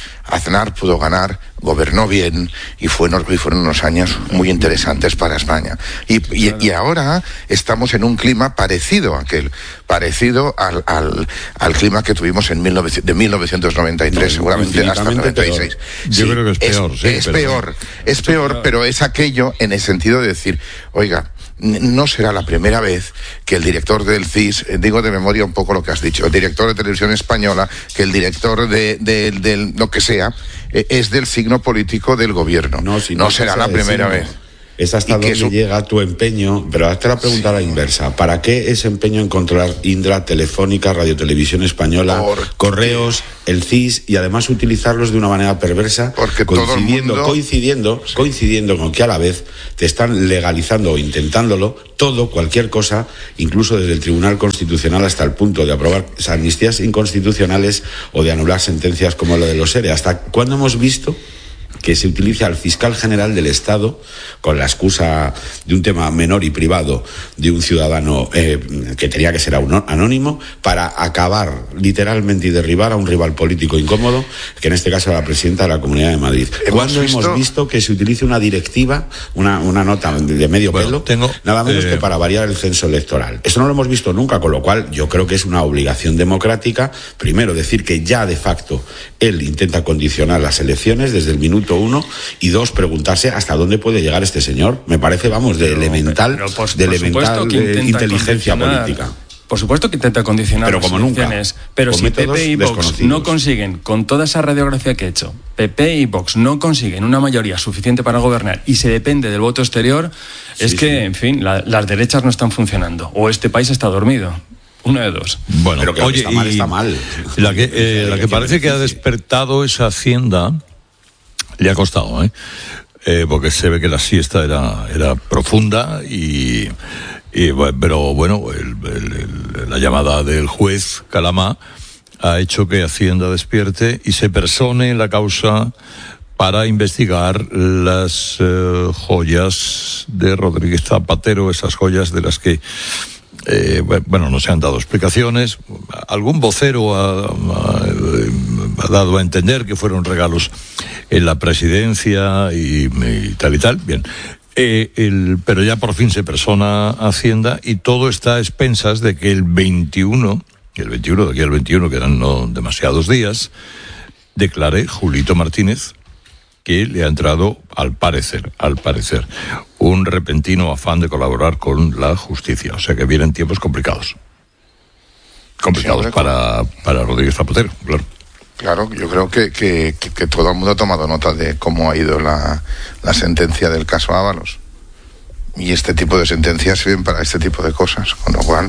Aznar pudo ganar, gobernó bien y, fue, y fueron unos años muy interesantes para España. Y, y, y ahora estamos en un clima parecido a aquel, parecido al, al, al clima que tuvimos en mil novecientos, de mil novecientos noventa y tres, no, seguramente hasta el noventa y seis. Yo sí, creo que es peor. Es, sí, es pero... peor, es peor, pero es aquello en el sentido de decir, oiga, no será la primera vez que el director del C I S, digo de memoria un poco lo que has dicho, el director de Televisión Española, que el director de, de, de, de lo que sea, es del signo político del gobierno. No, si no, no será la primera vez. Es hasta donde eso... llega tu empeño, pero hazte la pregunta sí. a la inversa. ¿Para qué ese empeño en controlar Indra, Telefónica, Radio Televisión Española, ¿Por Correos, qué? el C I S y además utilizarlos de una manera perversa, Porque coincidiendo, todo el mundo... coincidiendo, sí. coincidiendo con que a la vez te están legalizando o intentándolo todo, cualquier cosa, incluso desde el Tribunal Constitucional hasta el punto de aprobar amnistías inconstitucionales o de anular sentencias como la de los ERE? ¿Hasta cuándo hemos visto que se utiliza al fiscal general del Estado con la excusa de un tema menor y privado de un ciudadano eh, que tenía que ser anónimo para acabar literalmente y derribar a un rival político incómodo, que en este caso era la presidenta de la Comunidad de Madrid? ¿Cuándo hemos visto, hemos visto que se utilice una directiva, una, una nota de medio bueno, pelo, tengo, nada menos eh... que para variar el censo electoral? Eso no lo hemos visto nunca, con lo cual yo creo que es una obligación democrática, primero, decir que ya de facto él intenta condicionar las elecciones desde el minuto uno, y dos, preguntarse hasta dónde puede llegar este señor. Me parece, vamos, de pero, elemental, pero por, de por elemental eh, inteligencia política. Por supuesto que intenta condicionar pero las como elecciones, nunca, pero si P P y Vox no consiguen, con toda esa radiografía que he hecho, P P y Vox no consiguen una mayoría suficiente para gobernar y se depende del voto exterior, sí, es que, sí. en fin, la, las derechas no están funcionando, o este país está dormido. Una de dos. Bueno, pero que oye, está mal, está mal. La que, eh, la que parece que ha despertado esa Hacienda le ha costado, ¿eh? Eh, porque se ve que la siesta era, era profunda y, y pero bueno, el, el, el, la llamada del juez Calamá ha hecho que Hacienda despierte y se persone en la causa para investigar las eh, joyas de Rodríguez Zapatero, esas joyas de las que Eh, bueno, no se han dado explicaciones. Algún vocero ha, ha, ha dado a entender que fueron regalos en la presidencia y, y tal y tal. Bien, eh, el, pero ya por fin se persona Hacienda y todo está a expensas de que el veintiuno, el veintiuno de aquí al veintiuno, quedan no demasiados días, declare Julito Martínez que le ha entrado, al parecer, al parecer, un repentino afán de colaborar con la justicia. O sea que vienen tiempos complicados. Complicados sí, para, para Rodríguez Zapatero, claro. Claro, yo creo que, que, que todo el mundo ha tomado nota de cómo ha ido la, la sentencia del caso Ábalos. Y este tipo de sentencias sirven para este tipo de cosas, con lo cual,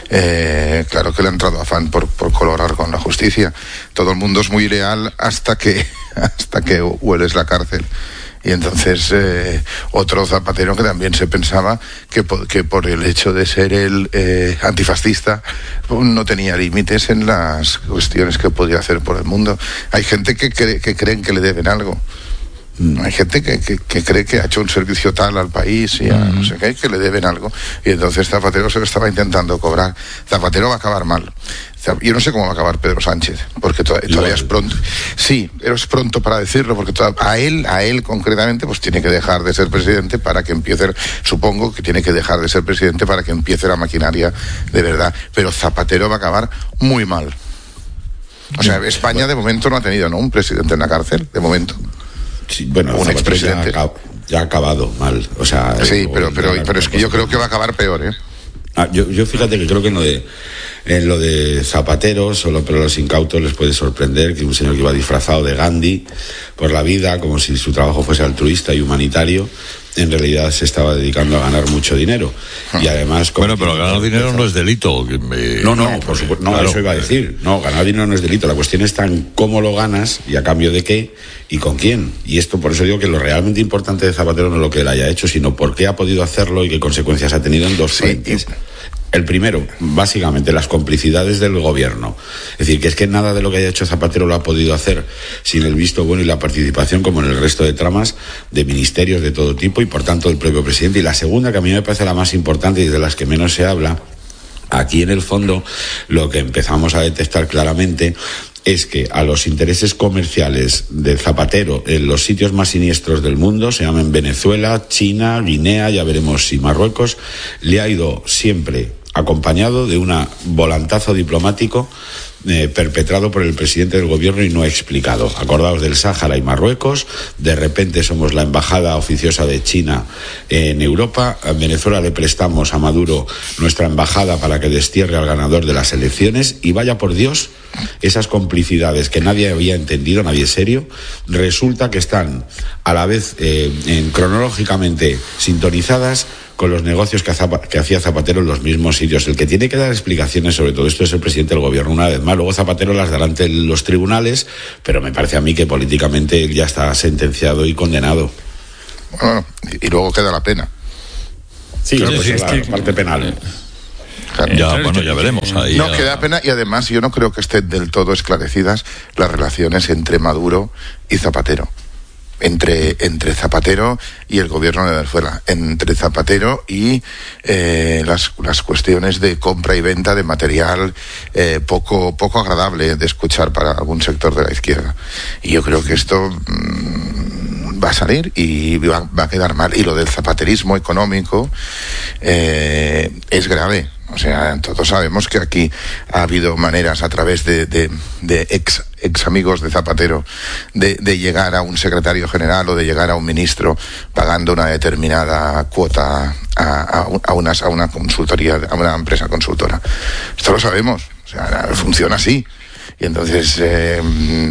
eh, claro que le ha entrado afán por, por colaborar con la justicia. Todo el mundo es muy leal hasta que hasta que hueles la cárcel. Y entonces eh, otro Zapatero que también se pensaba que, que por el hecho de ser el eh, antifascista no tenía límites en las cuestiones que podía hacer por el mundo. Hay gente que, cree, que creen que le deben algo. Hay gente que, que, que cree que ha hecho un servicio tal al país y a no sé qué, que le deben algo. Y entonces Zapatero se lo estaba intentando cobrar. Zapatero va a acabar mal. Yo no sé cómo va a acabar Pedro Sánchez, porque todavía, todavía es pronto. Sí, pero es pronto para decirlo, porque a él, a él concretamente, pues tiene que dejar de ser presidente para que empiece, supongo que tiene que dejar de ser presidente para que empiece la maquinaria de verdad. Pero Zapatero va a acabar muy mal. O sea, España de momento no ha tenido, ¿no?, un presidente en la cárcel, de momento. Sí, bueno, un expresidente ya, ya ha acabado mal, o sea. Sí, pero pero pero es que yo creo que va a acabar peor, ¿eh? Ah, yo, yo fíjate que creo que en lo de en lo de Zapatero, solo pero los incautos les puede sorprender que un señor que iba disfrazado de Gandhi por la vida, como si su trabajo fuese altruista y humanitario, en realidad se estaba dedicando a ganar mucho dinero. Y además... Bueno, pero ganar dinero no es delito. Que me... No, no, por supuesto, no, claro, eso iba a decir. No, ganar dinero no es delito. La cuestión está en cómo lo ganas y a cambio de qué y con quién. Y esto, por eso digo que lo realmente importante de Zapatero no es lo que él haya hecho, sino por qué ha podido hacerlo y qué consecuencias ha tenido en dos frentes. Sí. El primero, básicamente, las complicidades del gobierno. Es decir, que es que nada de lo que haya hecho Zapatero lo ha podido hacer sin el visto bueno y la participación, como en el resto de tramas, de ministerios de todo tipo y, por tanto, del propio presidente. Y la segunda, que a mí me parece la más importante y de las que menos se habla, aquí en el fondo lo que empezamos a detectar claramente es que a los intereses comerciales de Zapatero en los sitios más siniestros del mundo, se llaman Venezuela, China, Guinea, ya veremos si Marruecos, le ha ido siempre acompañado de un volantazo diplomático Eh, perpetrado por el presidente del gobierno y no explicado. Acordaos del Sáhara y Marruecos, de repente somos la embajada oficiosa de China en Europa, en Venezuela le prestamos a Maduro nuestra embajada para que destierre al ganador de las elecciones, y vaya por Dios, esas complicidades que nadie había entendido, nadie serio, resulta que están a la vez eh, en, cronológicamente sintonizadas con los negocios que, Zap- que hacía Zapatero en los mismos sitios. El que tiene que dar explicaciones sobre todo esto es el presidente del gobierno, una vez más. Luego Zapatero las dará ante los tribunales, pero me parece a mí que políticamente él ya está sentenciado y condenado. Bueno, y, y luego queda la pena. Sí, claro, pues pues es es la que, parte penal. Claro. Ya, bueno, ya veremos. Ahí no, ya... que da pena, y además yo no creo que estén del todo esclarecidas las relaciones entre Maduro y Zapatero. Entre, entre Zapatero y el gobierno de Venezuela, entre Zapatero y eh, las, las cuestiones de compra y venta de material eh, poco, poco agradable de escuchar para algún sector de la izquierda. Y yo creo que esto mmm, va a salir y va, va a quedar mal. Y lo del zapaterismo económico eh, es grave. O sea, todos sabemos que aquí ha habido maneras a través de, de, de ex, ex amigos de Zapatero de, de llegar a un secretario general o de llegar a un ministro pagando una determinada cuota a, a, a, unas, a una consultoría, a una empresa consultora. Esto lo sabemos. O sea, funciona así. Y entonces eh,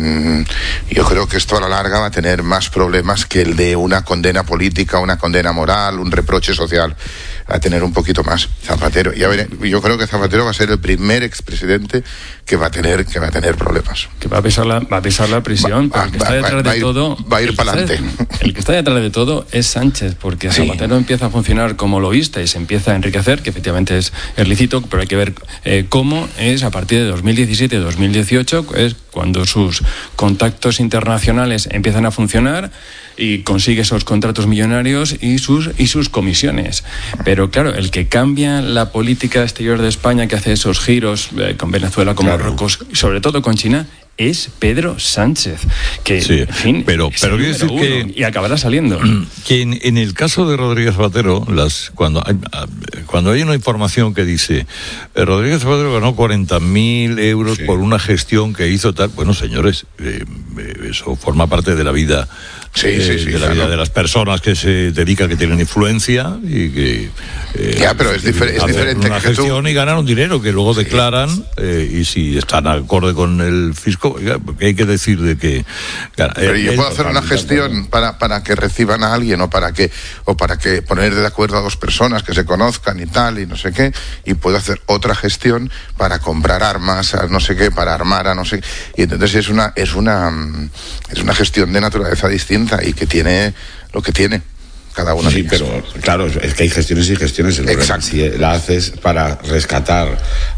yo creo que esto a la larga va a tener más problemas que el de una condena política, una condena moral, un reproche social. Va a tener un poquito más Zapatero. Ya veré, yo creo que Zapatero va a ser el primer expresidente que va a tener que va a tener problemas. Que va a pesar la, va a pesar la prisión, va, pero el que va, está detrás va, de va ir, todo... Va a ir para adelante. El que está detrás de todo es Sánchez, porque Sí. Zapatero empieza a funcionar como lobista y se empieza a enriquecer, que efectivamente es, es lícito, pero hay que ver eh, cómo es a partir de dos mil diecisiete dos mil dieciocho, es cuando sus contactos internacionales empiezan a funcionar y consigue esos contratos millonarios y sus y sus comisiones. Pero claro, el que cambia la política exterior de España, que hace esos giros eh, con Venezuela, con Claro. Marruecos y sobre todo con China, es Pedro Sánchez, que Sí, en fin, pero, es pero el quiero decir número uno que, y acabará saliendo. que en, en el caso de Rodríguez Zapatero, las, cuando, hay, cuando hay una información que dice eh, Rodríguez Zapatero ganó cuarenta mil euros sí. por una gestión que hizo tal, bueno señores, eh, eso forma parte de la vida Sí, eh, sí, sí, de la claro. vida de las personas que se dedican, que tienen influencia y que eh, Ya, pero es, difer- es hacen diferente una que tú... gestión y ganan un dinero que luego declaran eh, y si están acorde con el fisco, oiga, porque hay que decir de que claro, Pero él- yo él puedo hacer una gestión para, para que reciban a alguien o para que o para que poner de acuerdo a dos personas que se conozcan y tal y no sé qué, y puedo hacer otra gestión para comprar armas a no sé qué, para armar a no sé qué, y entonces es una es una es una gestión de naturaleza distinta y que tiene lo que tiene cada una. Sí, de pero claro, es que hay gestiones y gestiones. El Exacto. Si la haces para rescatar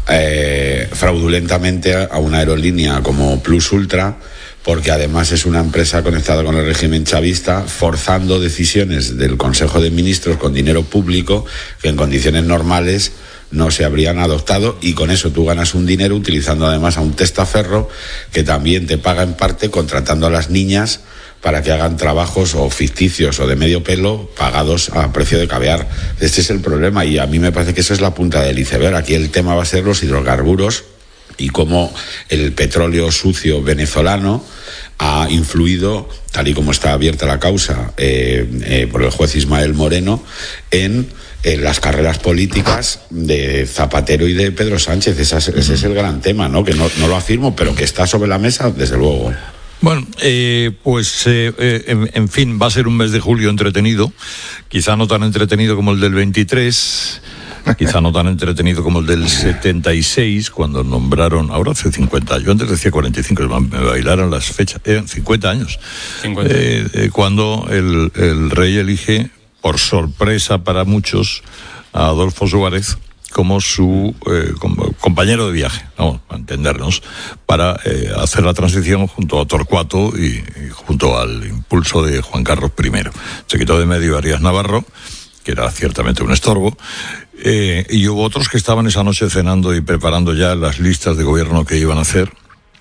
eh, fraudulentamente a una aerolínea como Plus Ultra, porque además es una empresa conectada con el régimen chavista, forzando decisiones del Consejo de Ministros con dinero público que en condiciones normales no se habrían adoptado, y con eso tú ganas un dinero utilizando además a un testaferro que también te paga en parte contratando a las niñas para que hagan trabajos o ficticios o de medio pelo pagados a precio de caviar. Este es el problema y a mí me parece que esa es la punta del iceberg. Aquí el tema va a ser los hidrocarburos y cómo el petróleo sucio venezolano ha influido, tal y como está abierta la causa eh, eh, por el juez Ismael Moreno, en, en las carreras políticas de Zapatero y de Pedro Sánchez. Ese es, ese es el gran tema, ¿no? Que no, no lo afirmo, pero que está sobre la mesa, desde luego. Bueno, eh, pues eh, eh, en, en fin, va a ser un mes de julio entretenido, quizá no tan entretenido como el del veintitrés, quizá no tan entretenido como el del setenta y seis, cuando nombraron, ahora hace cincuenta, yo antes decía cuarenta y cinco, me bailaron las fechas, eran cincuenta años, cincuenta. Eh, eh, cuando el, el rey elige, por sorpresa para muchos, a Adolfo Suárez como su eh, como compañero de viaje, vamos a entendernos, para eh, hacer la transición junto a Torcuato y, y junto al impulso de Juan Carlos primero. Se quitó de medio Arias Navarro, que era ciertamente un estorbo, eh, y hubo otros que estaban esa noche cenando y preparando ya las listas de gobierno que iban a hacer,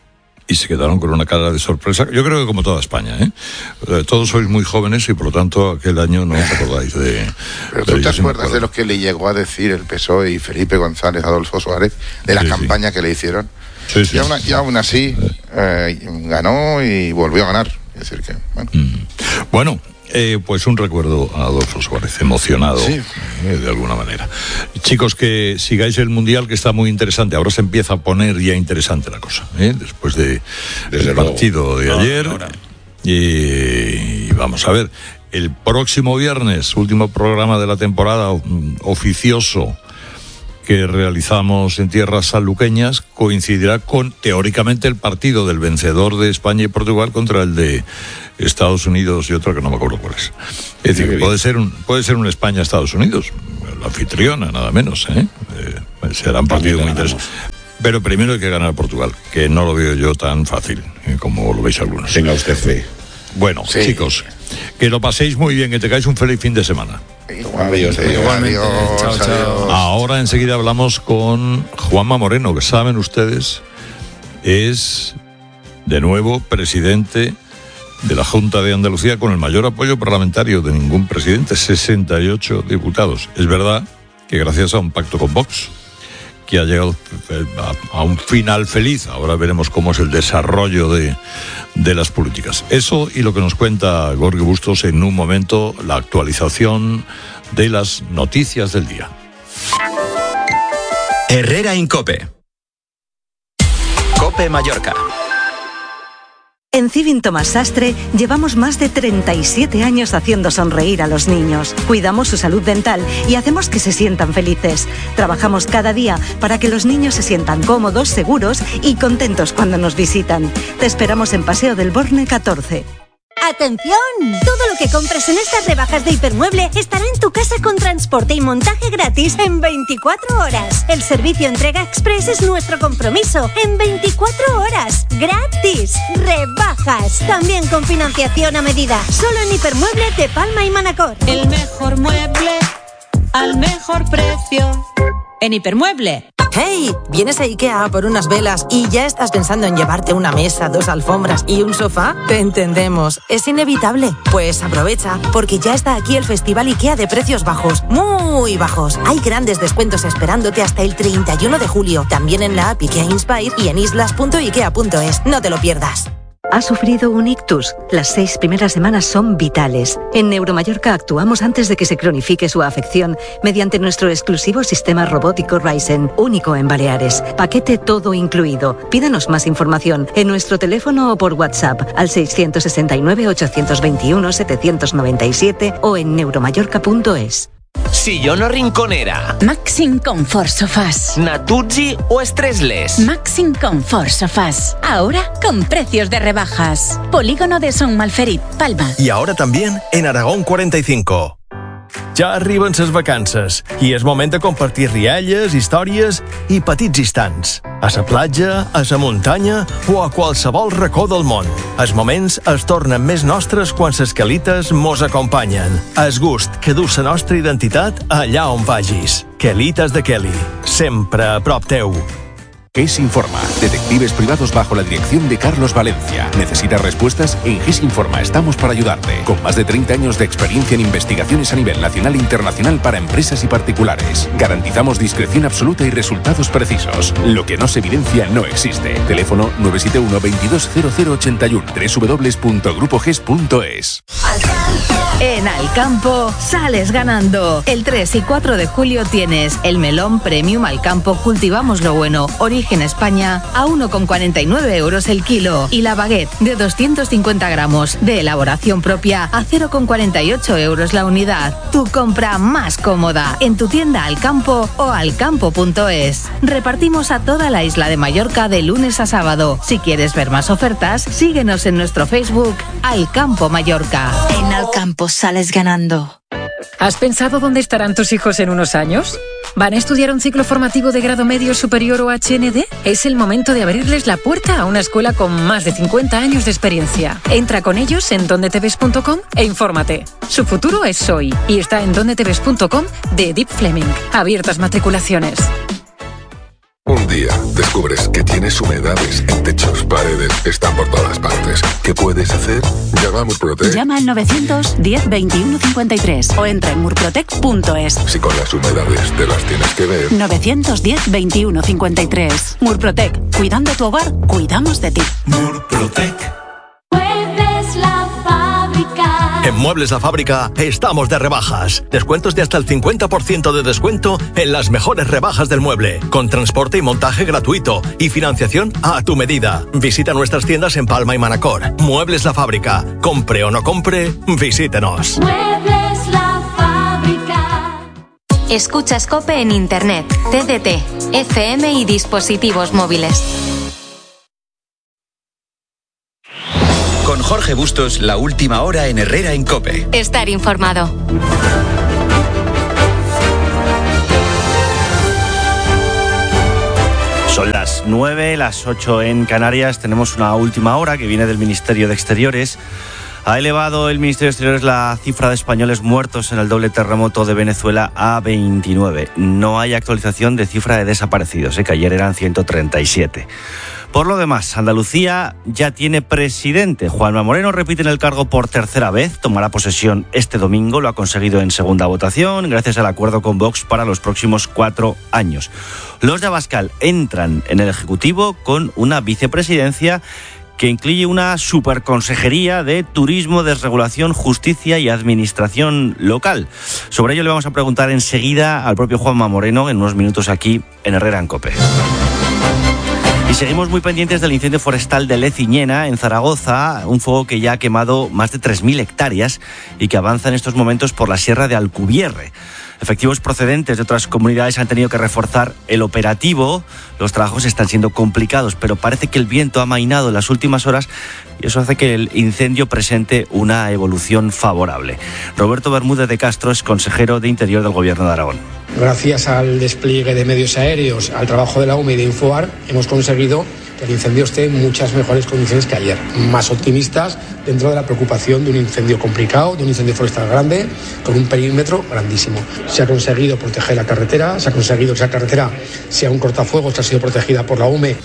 y se quedaron con una cara de sorpresa. Yo creo que como toda España, ¿eh? Todos sois muy jóvenes y por lo tanto aquel año no os acordáis de... Pero tú te acuerdas de lo que le llegó a decir el P S O E y Felipe González, Adolfo Suárez, de la sí, campaña sí. que le hicieron. Sí, sí. Y, aún, y aún así eh, ganó y volvió a ganar. Es decir que, bueno. Mm. Bueno, eh, pues un recuerdo a Adolfo Suárez, emocionado, sí. eh, de alguna manera. Chicos, que sigáis el Mundial, que está muy interesante. Ahora se empieza a poner ya interesante la cosa, ¿eh? Después de, del partido de ayer. No, y, y vamos a ver, el próximo viernes, último programa de la temporada oficioso que realizamos en tierras sanluqueñas, coincidirá con, teóricamente, el partido del vencedor de España y Portugal contra el de Estados Unidos y otro que no me acuerdo cuál es. Es decir, puede ser un, puede ser un España-Estados Unidos, la anfitriona, nada menos, ¿eh? Eh, será un partido muy interesante. Pero primero hay que ganar a Portugal, que no lo veo yo tan fácil, ¿eh? Como lo veis algunos. Tenga usted fe. Bueno, sí. Chicos, que lo paséis muy bien, que tengáis un feliz fin de semana. Adiós, adiós, adiós, chao, chao. Ahora enseguida hablamos con Juanma Moreno, que saben ustedes, es de nuevo presidente de la Junta de Andalucía con el mayor apoyo parlamentario de ningún presidente, sesenta y ocho diputados. Es verdad que gracias a un pacto con Vox, que ha llegado a, a un final feliz. Ahora veremos cómo es el desarrollo de, de las políticas. Eso y lo que nos cuenta Gorgi Bustos en un momento, la actualización de las noticias del día. Herrera Incope. Cope Mallorca. En Civin Tomás Sastre llevamos más de treinta y siete años haciendo sonreír a los niños. Cuidamos su salud dental y hacemos que se sientan felices. Trabajamos cada día para que los niños se sientan cómodos, seguros y contentos cuando nos visitan. Te esperamos en Paseo del Borne catorce. ¡Atención! Todo lo que compres en estas rebajas de Hipermueble estará en tu casa con transporte y montaje gratis en veinticuatro horas. El servicio entrega express es nuestro compromiso. En veinticuatro horas. ¡Gratis! ¡Rebajas! También con financiación a medida. Solo en Hipermueble de Palma y Manacor. El mejor mueble al mejor precio. En Hipermueble. ¡Hey! ¿Vienes a IKEA por unas velas y ya estás pensando en llevarte una mesa, dos alfombras y un sofá? Te entendemos. Es inevitable. Pues aprovecha, porque ya está aquí el Festival IKEA de precios bajos. Muy bajos. Hay grandes descuentos esperándote hasta el treinta y uno de julio. También en la app IKEA Inspire y en islas punto ikea punto es. No te lo pierdas. ¿Ha sufrido un ictus? Las seis primeras semanas son vitales. En Neuromallorca actuamos antes de que se cronifique su afección mediante nuestro exclusivo sistema robótico Ryzen, único en Baleares. Paquete todo incluido. Pídanos más información en nuestro teléfono o por WhatsApp al seiscientos sesenta y nueve, ochocientos veintiuno, setecientos noventa y siete o en neuromallorca punto es. Sillón o rinconera. Maxim Comfort Sofás. Natuzzi o Stressless. Maxim Comfort Sofás. Ahora con precios de rebajas. Polígono de Son Malferit, Palma. Y ahora también en Aragón cuarenta y cinco. Ja arriben ses vacances i és moment de compartir rialles, històries i petits instants. A la platja, a la muntanya o a qualsevol racó del món. Els moments es tornen més nostres quan ses quelites mos acompanyen. El gust que du la nostra identitat allà on vagis. Quelites de Kelly. Sempre a prop teu. GES Informa, detectives privados bajo la dirección de Carlos Valencia. ¿Necesitas respuestas? En GES Informa estamos para ayudarte. Con más de treinta años de experiencia en investigaciones a nivel nacional e internacional para empresas y particulares. Garantizamos discreción absoluta y resultados precisos. Lo que no se evidencia no existe. Teléfono nueve siete uno, veintidós cero cero ochenta y uno, doble u doble u doble u punto grupo ges punto es. En Alcampo sales ganando. El tres y cuatro de julio tienes el melón Premium Alcampo Cultivamos lo Bueno, Origen España, a uno con cuarenta y nueve euros el kilo. Y la baguette de doscientos cincuenta gramos de elaboración propia a cero con cuarenta y ocho euros la unidad. Tu compra más cómoda en tu tienda Alcampo o alcampo punto es. Repartimos a toda la isla de Mallorca de lunes a sábado. Si quieres ver más ofertas, síguenos en nuestro Facebook Alcampo Mallorca. En Alcampo sales ganando. ¿Has pensado dónde estarán tus hijos en unos años? ¿Van a estudiar un ciclo formativo de grado medio superior o H N D? Es el momento de abrirles la puerta a una escuela con más de cincuenta años de experiencia. Entra con ellos en donde te ves punto com e infórmate. Su futuro es hoy y está en donde te ves punto com de Deep Fleming. Abiertas matriculaciones. Un día descubres que tienes humedades en techos, paredes, están por todas partes. ¿Qué puedes hacer? Llama a Murprotec. Llama al novecientos diez veintiuno cincuenta y tres o entra en murprotec punto es. Si con las humedades te las tienes que ver. novecientos diez veintiuno cincuenta y tres. Murprotec. Cuidando tu hogar, cuidamos de ti. Murprotec. En Muebles La Fábrica estamos de rebajas. Descuentos de hasta el cincuenta por ciento de descuento en las mejores rebajas del mueble, con transporte y montaje gratuito y financiación a tu medida. Visita nuestras tiendas en Palma y Manacor. Muebles La Fábrica. Compre o no compre, visítenos. Muebles La Fábrica. Escuchas COPE en Internet, T D T, F M y dispositivos móviles. Con Jorge Bustos, la última hora en Herrera en COPE. Estar informado. Son las nueve, las ocho en Canarias. Tenemos una última hora que viene del Ministerio de Exteriores. Ha elevado el Ministerio de Exteriores la cifra de españoles muertos en el doble terremoto de Venezuela a veintinueve. No hay actualización de cifra de desaparecidos, ¿eh? Que ayer eran ciento treinta y siete. Por lo demás, Andalucía ya tiene presidente. Juanma Moreno repite en el cargo por tercera vez. Tomará posesión este domingo. Lo ha conseguido en segunda votación gracias al acuerdo con Vox para los próximos cuatro años. Los de Abascal entran en el Ejecutivo con una vicepresidencia que incluye una superconsejería de Turismo, Desregulación, Justicia y Administración Local. Sobre ello le vamos a preguntar enseguida al propio Juanma Moreno en unos minutos aquí en Herrera en COPE. Y seguimos muy pendientes del incendio forestal de Leciñena, en Zaragoza, un fuego que ya ha quemado más de tres mil hectáreas y que avanza en estos momentos por la sierra de Alcubierre. Efectivos procedentes de otras comunidades han tenido que reforzar el operativo. Los trabajos están siendo complicados, pero parece que el viento ha amainado en las últimas horas y eso hace que el incendio presente una evolución favorable. Roberto Bermúdez de Castro es consejero de Interior del Gobierno de Aragón. Gracias al despliegue de medios aéreos, al trabajo de la U M E y de Infoar, hemos conseguido que el incendio esté en muchas mejores condiciones que ayer. Más optimistas dentro de la preocupación de un incendio complicado, de un incendio forestal grande, con un perímetro grandísimo. Se ha conseguido proteger la carretera, se ha conseguido que esa carretera sea un cortafuegos que ha sido protegida por la U M E.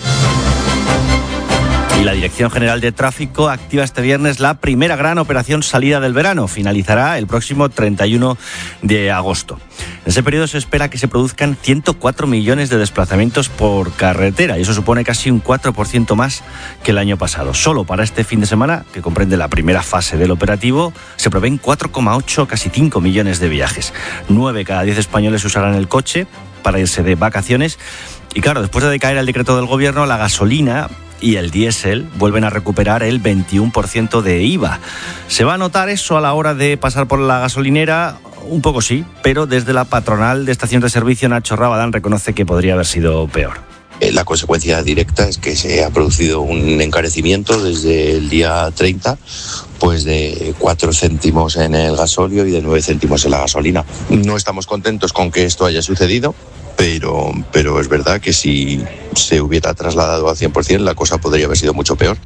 Y la Dirección General de Tráfico activa este viernes la primera gran operación salida del verano. Finalizará el próximo treinta y uno de agosto. En ese periodo se espera que se produzcan ciento cuatro millones de desplazamientos por carretera y eso supone casi un cuatro por ciento más que el año pasado. Solo para este fin de semana, que comprende la primera fase del operativo, se prevén cuatro coma ocho, casi cinco millones de viajes. nueve cada diez españoles usarán el coche para irse de vacaciones. Y claro, después de decaer el decreto del gobierno, la gasolina y el diésel vuelven a recuperar el veintiuno por ciento de I V A. ¿Se va a notar eso a la hora de pasar por la gasolinera? Un poco sí, pero desde la patronal de estación de servicio, Nacho Rabadán, reconoce que podría haber sido peor. La consecuencia directa es que se ha producido un encarecimiento desde el día treinta, pues de cuatro céntimos en el gasóleo y de nueve céntimos en la gasolina. No estamos contentos con que esto haya sucedido, pero, pero es verdad que si se hubiera trasladado al cien por ciento la cosa podría haber sido mucho peor.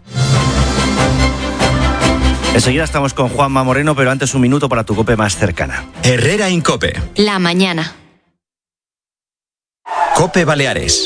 Enseguida estamos con Juanma Moreno, pero antes un minuto para tu COPE más cercana. Herrera en COPE. La mañana. COPE Baleares.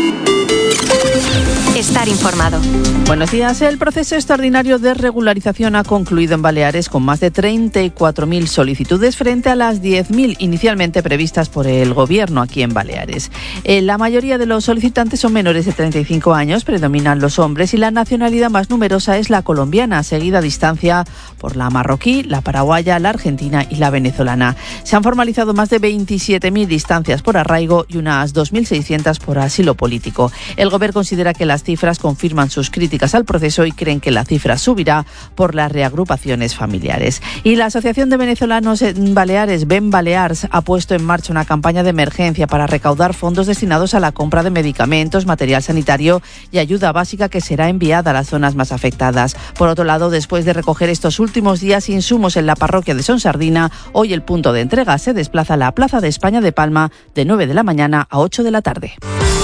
Estar informado. Buenos días. El proceso extraordinario de regularización ha concluido en Baleares con más de treinta y cuatro mil solicitudes frente a las diez mil inicialmente previstas por el Gobierno aquí en Baleares. Eh, la mayoría de los solicitantes son menores de treinta y cinco años, predominan los hombres y la nacionalidad más numerosa es la colombiana, seguida a distancia por la marroquí, la paraguaya, la argentina y la venezolana. Se han formalizado más de veintisiete mil distancias por arraigo y unas dos mil seiscientas por asilo político. El Gobierno considera que las cifras confirman sus críticas al proceso y creen que la cifra subirá por las reagrupaciones familiares. Y la Asociación de Venezolanos en Baleares, Ben Balears, ha puesto en marcha una campaña de emergencia para recaudar fondos destinados a la compra de medicamentos, material sanitario y ayuda básica que será enviada a las zonas más afectadas. Por otro lado, después de recoger estos últimos días insumos en la parroquia de Sonsardina, hoy el punto de entrega se desplaza a la Plaza de España de Palma de nueve de la mañana a ocho de la tarde.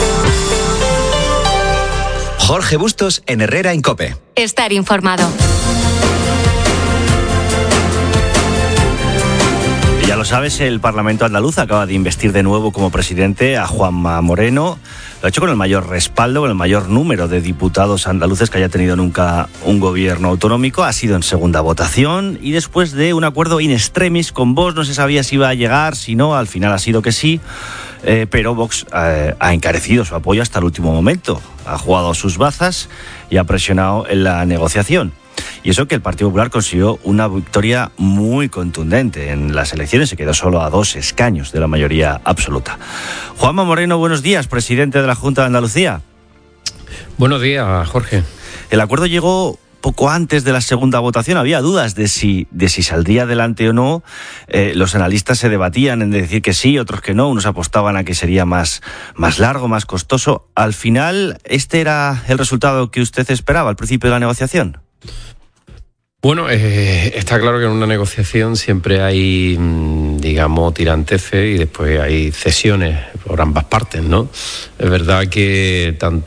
Jorge Bustos en Herrera en COPE. Estar informado. Ya lo sabes, el Parlamento andaluz acaba de investir de nuevo como presidente a Juanma Moreno. Lo ha hecho con el mayor respaldo, con el mayor número de diputados andaluces que haya tenido nunca un gobierno autonómico. Ha sido en segunda votación y después de un acuerdo in extremis con Vox, no se sabía si iba a llegar, si no, al final ha sido que sí. Eh, pero Vox eh, ha encarecido su apoyo hasta el último momento, ha jugado sus bazas y ha presionado en la negociación. Y eso que el Partido Popular consiguió una victoria muy contundente en las elecciones, se quedó solo a dos escaños de la mayoría absoluta. Juanma Moreno, buenos días, presidente de la Junta de Andalucía. Buenos días, Jorge. El acuerdo llegó poco antes de la segunda votación. Había dudas de si, de si saldría adelante o no. Eh, los analistas se debatían en decir que sí, otros que no. Unos apostaban a que sería más, más largo, más costoso. Al final, ¿este era el resultado que usted esperaba al principio de la negociación? Bueno, eh, está claro que en una negociación siempre hay, digamos, tiranteces y después hay cesiones por ambas partes, ¿no? Es verdad que tanto